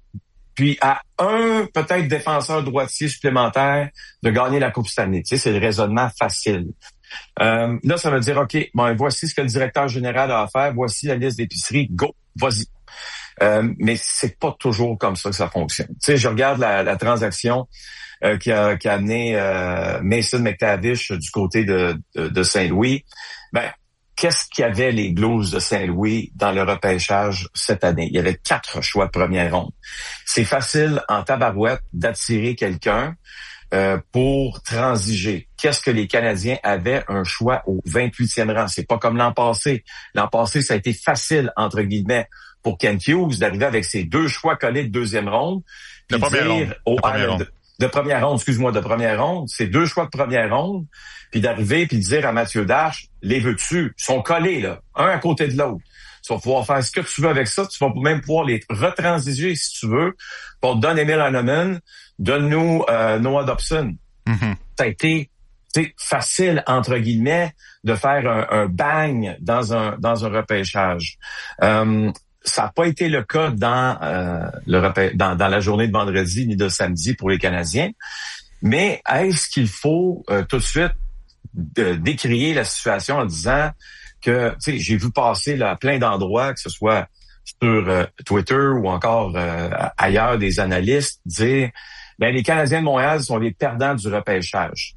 puis à un peut-être défenseur droitier supplémentaire de gagner la Coupe Stanley. Tu sais, c'est le raisonnement facile. Euh, là, ça veut dire, OK, bon, voici ce que le directeur général a à faire, voici la liste d'épicerie, go, vas-y. Euh, mais c'est pas toujours comme ça que ça fonctionne. Tu sais, je regarde la, la transaction euh, qui, a, qui a amené euh, Mason McTavish du côté de, de, de Saint-Louis. Ben, qu'est-ce qu'il y avait les Blues de Saint-Louis dans le repêchage cette année? Il y avait quatre choix de première ronde. C'est facile en tabarouette d'attirer quelqu'un Euh, pour transiger. Qu'est-ce que les Canadiens avaient un choix au vingt-huitième rang? C'est pas comme l'an passé. L'an passé, ça a été facile, entre guillemets, pour Kent Hughes d'arriver avec ses deux choix collés de deuxième ronde. De première ronde. Au, de, première ronde. De, de première ronde, excuse-moi, de première ronde. C'est deux choix de première ronde. Puis d'arriver puis de dire à Mathieu Darche, les veux-tu? Ils sont collés, là, un à côté de l'autre. Tu vas pouvoir faire ce que tu veux avec ça. Tu vas même pouvoir les retransiger si tu veux. Pour donner Emil Hanneman, donne-nous euh, Noah Dobson. Mm-hmm. Ça a été facile, entre guillemets, de faire un, un bang dans un dans un repêchage. Euh, ça n'a pas été le cas dans, euh, le repê- dans, dans la journée de vendredi ni de samedi pour les Canadiens. Mais est-ce qu'il faut euh, tout de suite de, décrier la situation en disant que, tu sais, j'ai vu passer là, à plein d'endroits, que ce soit sur euh, Twitter ou encore euh, ailleurs, des analystes dire, ben les Canadiens de Montréal sont les perdants du repêchage.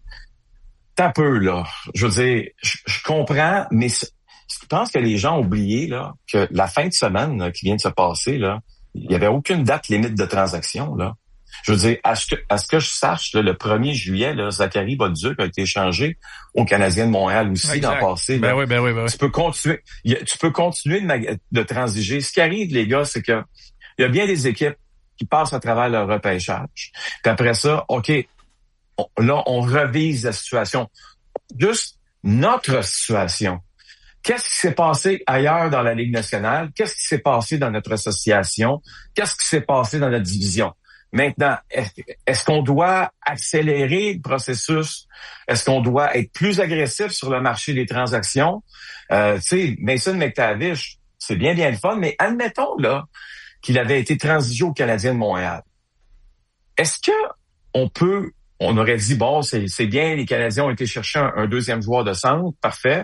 T'as peu, là. Je veux dire, je, je comprends, mais je pense que les gens ont oublié là, que la fin de semaine là, qui vient de se passer, là, il n'y avait aucune date limite de transaction, là. Je veux dire, à ce que, à ce que je sache, là, le premier juillet, là, Zachary Bolduc a été échangé aux Canadiens de Montréal aussi exact. L'an passé. Ben là. oui, ben oui, ben oui. Tu peux continuer, tu peux continuer de, mag- de transiger. Ce qui arrive, les gars, c'est que il y a bien des équipes qui passent à travers leur repêchage. Puis après ça, OK, on, là, on revise la situation. Juste notre situation. Qu'est-ce qui s'est passé ailleurs dans la Ligue nationale? Qu'est-ce qui s'est passé dans notre association? Qu'est-ce qui s'est passé dans notre division? Maintenant, est-ce qu'on doit accélérer le processus? Est-ce qu'on doit être plus agressif sur le marché des transactions? Euh, tu sais, Mason McTavish, c'est bien, bien le fun, mais admettons là qu'il avait été transigé au Canadien de Montréal. Est-ce que on peut, on aurait dit, bon, c'est, c'est bien, les Canadiens ont été chercher un, un deuxième joueur de centre, parfait.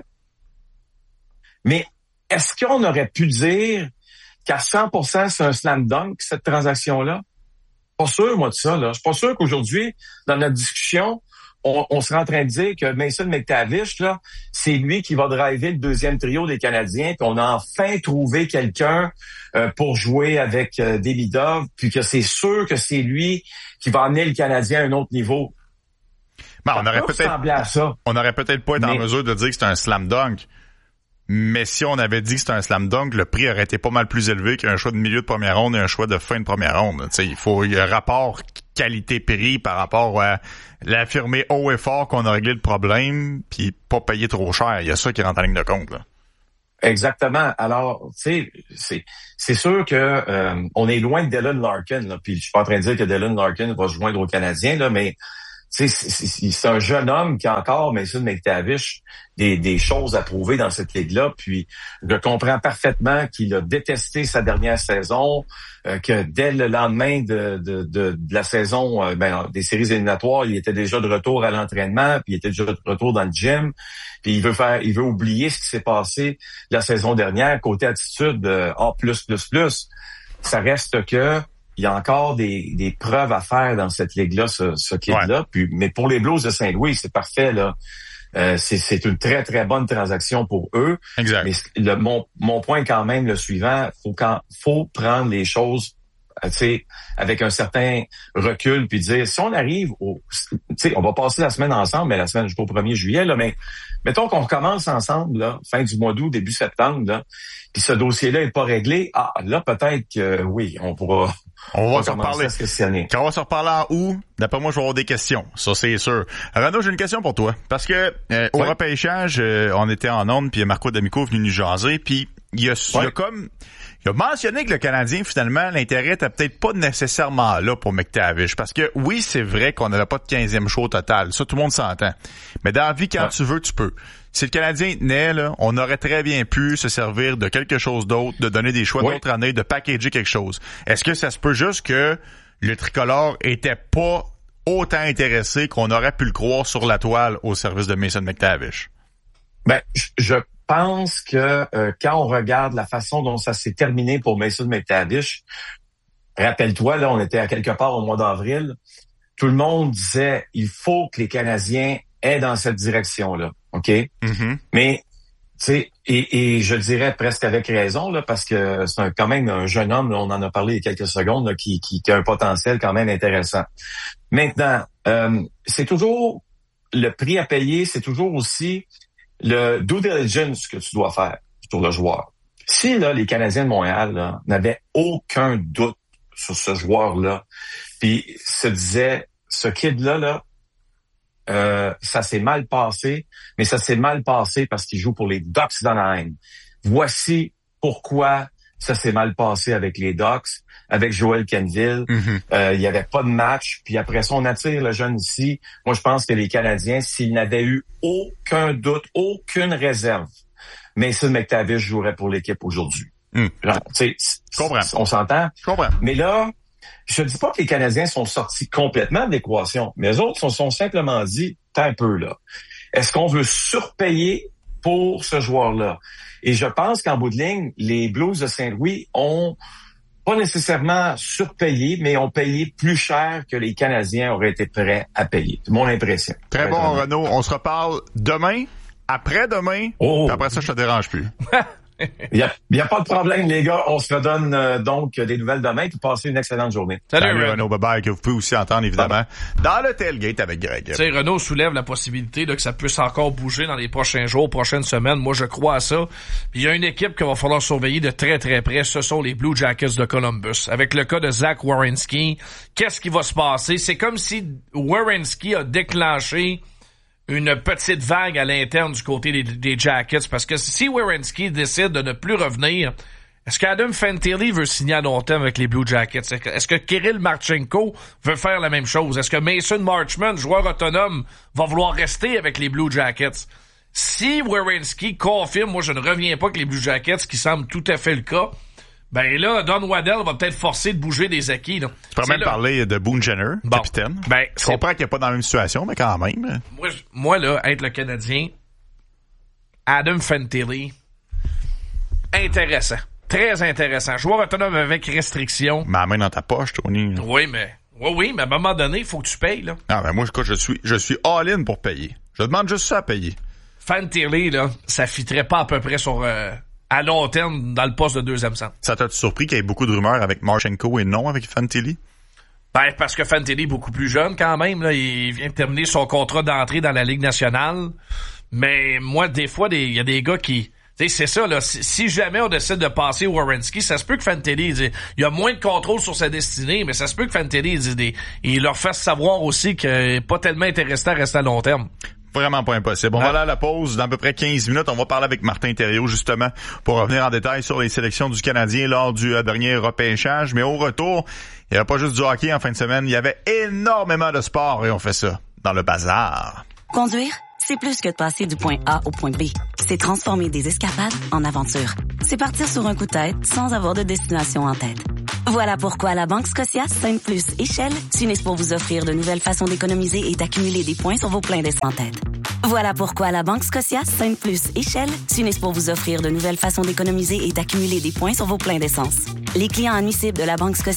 Mais est-ce qu'on aurait pu dire qu'à cent pour cent c'est un slam dunk, cette transaction-là? Pas sûr, moi, de ça, là. Je suis pas sûr qu'aujourd'hui, dans notre discussion, on, on serait en train de dire que Mason McTavish, là, c'est lui qui va driver le deuxième trio des Canadiens, puis on a enfin trouvé quelqu'un euh, pour jouer avec euh, Demidov, puis que c'est sûr que c'est lui qui va amener le Canadien à un autre niveau. Ben, on aurait peut-être, à ça. on aurait peut-être pas été Mais... en mesure de dire que c'est un slam dunk. Mais si on avait dit que c'était un slam dunk, le prix aurait été pas mal plus élevé qu'un choix de milieu de première ronde et un choix de fin de première ronde. Tu sais, il faut il y a un rapport qualité-prix par rapport à l'affirmer haut et fort qu'on a réglé le problème, puis pas payer trop cher. Il y a ça qui rentre en ligne de compte, là. Exactement. Alors, tu sais, c'est c'est sûr que euh, on est loin de Dylan Larkin, là. Puis je suis pas en train de dire que Dylan Larkin va se joindre aux Canadiens, là, mais c'est, c'est, c'est un jeune homme qui a encore, Mason McTavish, des, des choses à prouver dans cette ligue-là. Puis, je comprends parfaitement qu'il a détesté sa dernière saison, euh, que dès le lendemain de, de, de, de la saison euh, ben, des séries éliminatoires, il était déjà de retour à l'entraînement, puis il était déjà de retour dans le gym. Puis il veut faire, il veut oublier ce qui s'est passé la saison dernière. Côté attitude, euh, A plus plus plus, ça reste que il y a encore des, des preuves à faire dans cette ligue-là, ce, ce kid-là. Ouais. Puis, mais pour les Blues de Saint-Louis, c'est parfait, là. Euh, c'est, c'est une très, très bonne transaction pour eux. Exact. Mais le, mon, mon point quand même, le suivant, faut quand, faut prendre les choses, tu sais, avec un certain recul, puis dire, si on arrive au, tu sais, on va passer la semaine ensemble, mais la semaine jusqu'au premier juillet, là, mais mettons qu'on recommence ensemble, là, fin du mois d'août, début septembre, là, puis ce dossier-là est pas réglé, ah, là, peut-être que, oui, on pourra, on va se reparler. Quand on va se reparler en août, d'après moi, je vais avoir des questions. Ça, c'est sûr. Renaud, j'ai une question pour toi. Parce que, euh, au ouais. repêchage, euh, on était en onde, puis Marco D'Amico est venu nous jaser, puis il y a, ouais. il y a comme, il a mentionné que le Canadien, finalement, l'intérêt était peut-être pas nécessairement là pour McTavish. Parce que, oui, c'est vrai qu'on n'avait pas de quinzième choix au total. Ça, tout le monde s'entend. Mais dans la vie, quand ouais. tu veux, tu peux. Si le Canadien tenait, là, on aurait très bien pu se servir de quelque chose d'autre, de donner des choix oui. d'autres années, de packager quelque chose. Est-ce que ça se peut juste que le tricolore était pas autant intéressé qu'on aurait pu le croire sur la toile au service de Mason McTavish? Ben, je pense que euh, quand on regarde la façon dont ça s'est terminé pour Mason McTavish, rappelle-toi, là, on était à quelque part au mois d'avril, tout le monde disait il faut que les Canadiens aient dans cette direction-là. OK? Mm-hmm. Mais, tu sais, et, et je dirais presque avec raison, là, parce que c'est un, quand même un jeune homme, là, on en a parlé il y a quelques secondes, là, qui, qui, qui a un potentiel quand même intéressant. Maintenant, euh, c'est toujours le prix à payer, c'est toujours aussi le due diligence que tu dois faire sur le joueur. Si, là, les Canadiens de Montréal, là, n'avaient aucun doute sur ce joueur-là, puis se disaient, ce kid-là, là, Euh, ça s'est mal passé, mais ça s'est mal passé parce qu'il joue pour les Ducks d'Anaheim. Voici pourquoi ça s'est mal passé avec les Ducks, avec Joel Kenville. Mm-hmm. Euh, il y avait pas de match, puis après ça, on attire le jeune ici. Moi, je pense que les Canadiens, s'ils n'avaient eu aucun doute, aucune réserve, Mason McTavish jouerait pour l'équipe aujourd'hui. Mm. Genre, tu sais, on s'entend? Je comprends. Mais là, je ne dis pas que les Canadiens sont sortis complètement de l'équation, mais les autres se sont simplement dit, t'as un peu là. Est-ce qu'on veut surpayer pour ce joueur-là? Et je pense qu'en bout de ligne, les Blues de Saint-Louis ont pas nécessairement surpayé, mais ont payé plus cher que les Canadiens auraient été prêts à payer. C'est mon impression. Très bon, Renaud. On se reparle demain, après-demain, oh. après ça, je te dérange plus. Il y a, y a pas de problème, les gars. On se redonne euh, donc des nouvelles demain. Puis passez une excellente journée. Salut, Salut Renaud. Bye-bye, que vous pouvez aussi entendre, évidemment, dans le tailgate avec Greg. Tu sais, Renaud soulève la possibilité là, que ça puisse encore bouger dans les prochains jours, prochaines semaines. Moi, je crois à ça. Puis il y a une équipe qu'il va falloir surveiller de très, très près. Ce sont les Blue Jackets de Columbus. Avec le cas de Zach Werenski, qu'est-ce qui va se passer? C'est comme si Werenski a déclenché une petite vague à l'interne du côté des, des Jackets, parce que si Werenski décide de ne plus revenir, est-ce qu'Adam Fantilli veut signer à long terme avec les Blue Jackets? Est-ce que Kirill Marchenko veut faire la même chose? Est-ce que Mason Marchment, joueur autonome, va vouloir rester avec les Blue Jackets? Si Werenski confirme, moi je ne reviens pas avec les Blue Jackets, ce qui semble tout à fait le cas, ben là, Don Waddell va peut-être forcer de bouger des acquis. Là. Tu pourrais même là. parler de Boone Jenner, bon. capitaine. Ben, je comprends qu'il n'est pas dans la même situation, mais quand même. Moi, je, moi là, être le Canadien, Adam Fantilli, intéressant. Très intéressant. Joueur autonome avec restriction. Ma main dans ta poche, Tony. Oui, mais oui, oui, mais à un moment donné, il faut que tu payes. Là. Ah, ben moi, écoute, je suis, je suis all-in pour payer. Je demande juste ça à payer. Fantilli, là, ça fitterait pas à peu près sur... Euh, à long terme dans le poste de deuxième centre. Ça t'a surpris qu'il y ait beaucoup de rumeurs avec Marchenko et non avec Fantilli? Ben, parce que Fantilli est beaucoup plus jeune quand même. Là. Il vient de terminer son contrat d'entrée dans la Ligue nationale. Mais moi, des fois, il y a des gars qui... Tu sais, c'est ça, là. Si, si jamais on décide de passer Werenski, ça se peut que Fantilli, il, il a moins de contrôle sur sa destinée, mais ça se peut que Fantilli, il, il, il leur fasse savoir aussi qu'il n'est pas tellement intéressé à rester à long terme. Vraiment pas impossible. On ouais. va aller à la pause. Dans à peu près quinze minutes, on va parler avec Martin Thériault, justement, pour revenir en détail sur les sélections du Canadien lors du euh, dernier repêchage. Mais au retour, il n'y avait pas juste du hockey en fin de semaine, il y avait énormément de sport et on fait ça dans le bazar. Conduire, c'est plus que de passer du point A au point B. C'est transformer des escapades en aventures. C'est partir sur un coup de tête sans avoir de destination en tête. Voilà pourquoi la Banque Scotia Sainte Plus et Shell s'unissent pour vous offrir de nouvelles façons d'économiser et d'accumuler des points sur vos pleins d'essence en tête. Voilà pourquoi la Banque Scotia Sainte Plus et Shell s'unissent pour vous offrir de nouvelles façons d'économiser et d'accumuler des points sur vos pleins d'essence. Les clients admissibles de la Banque Scotia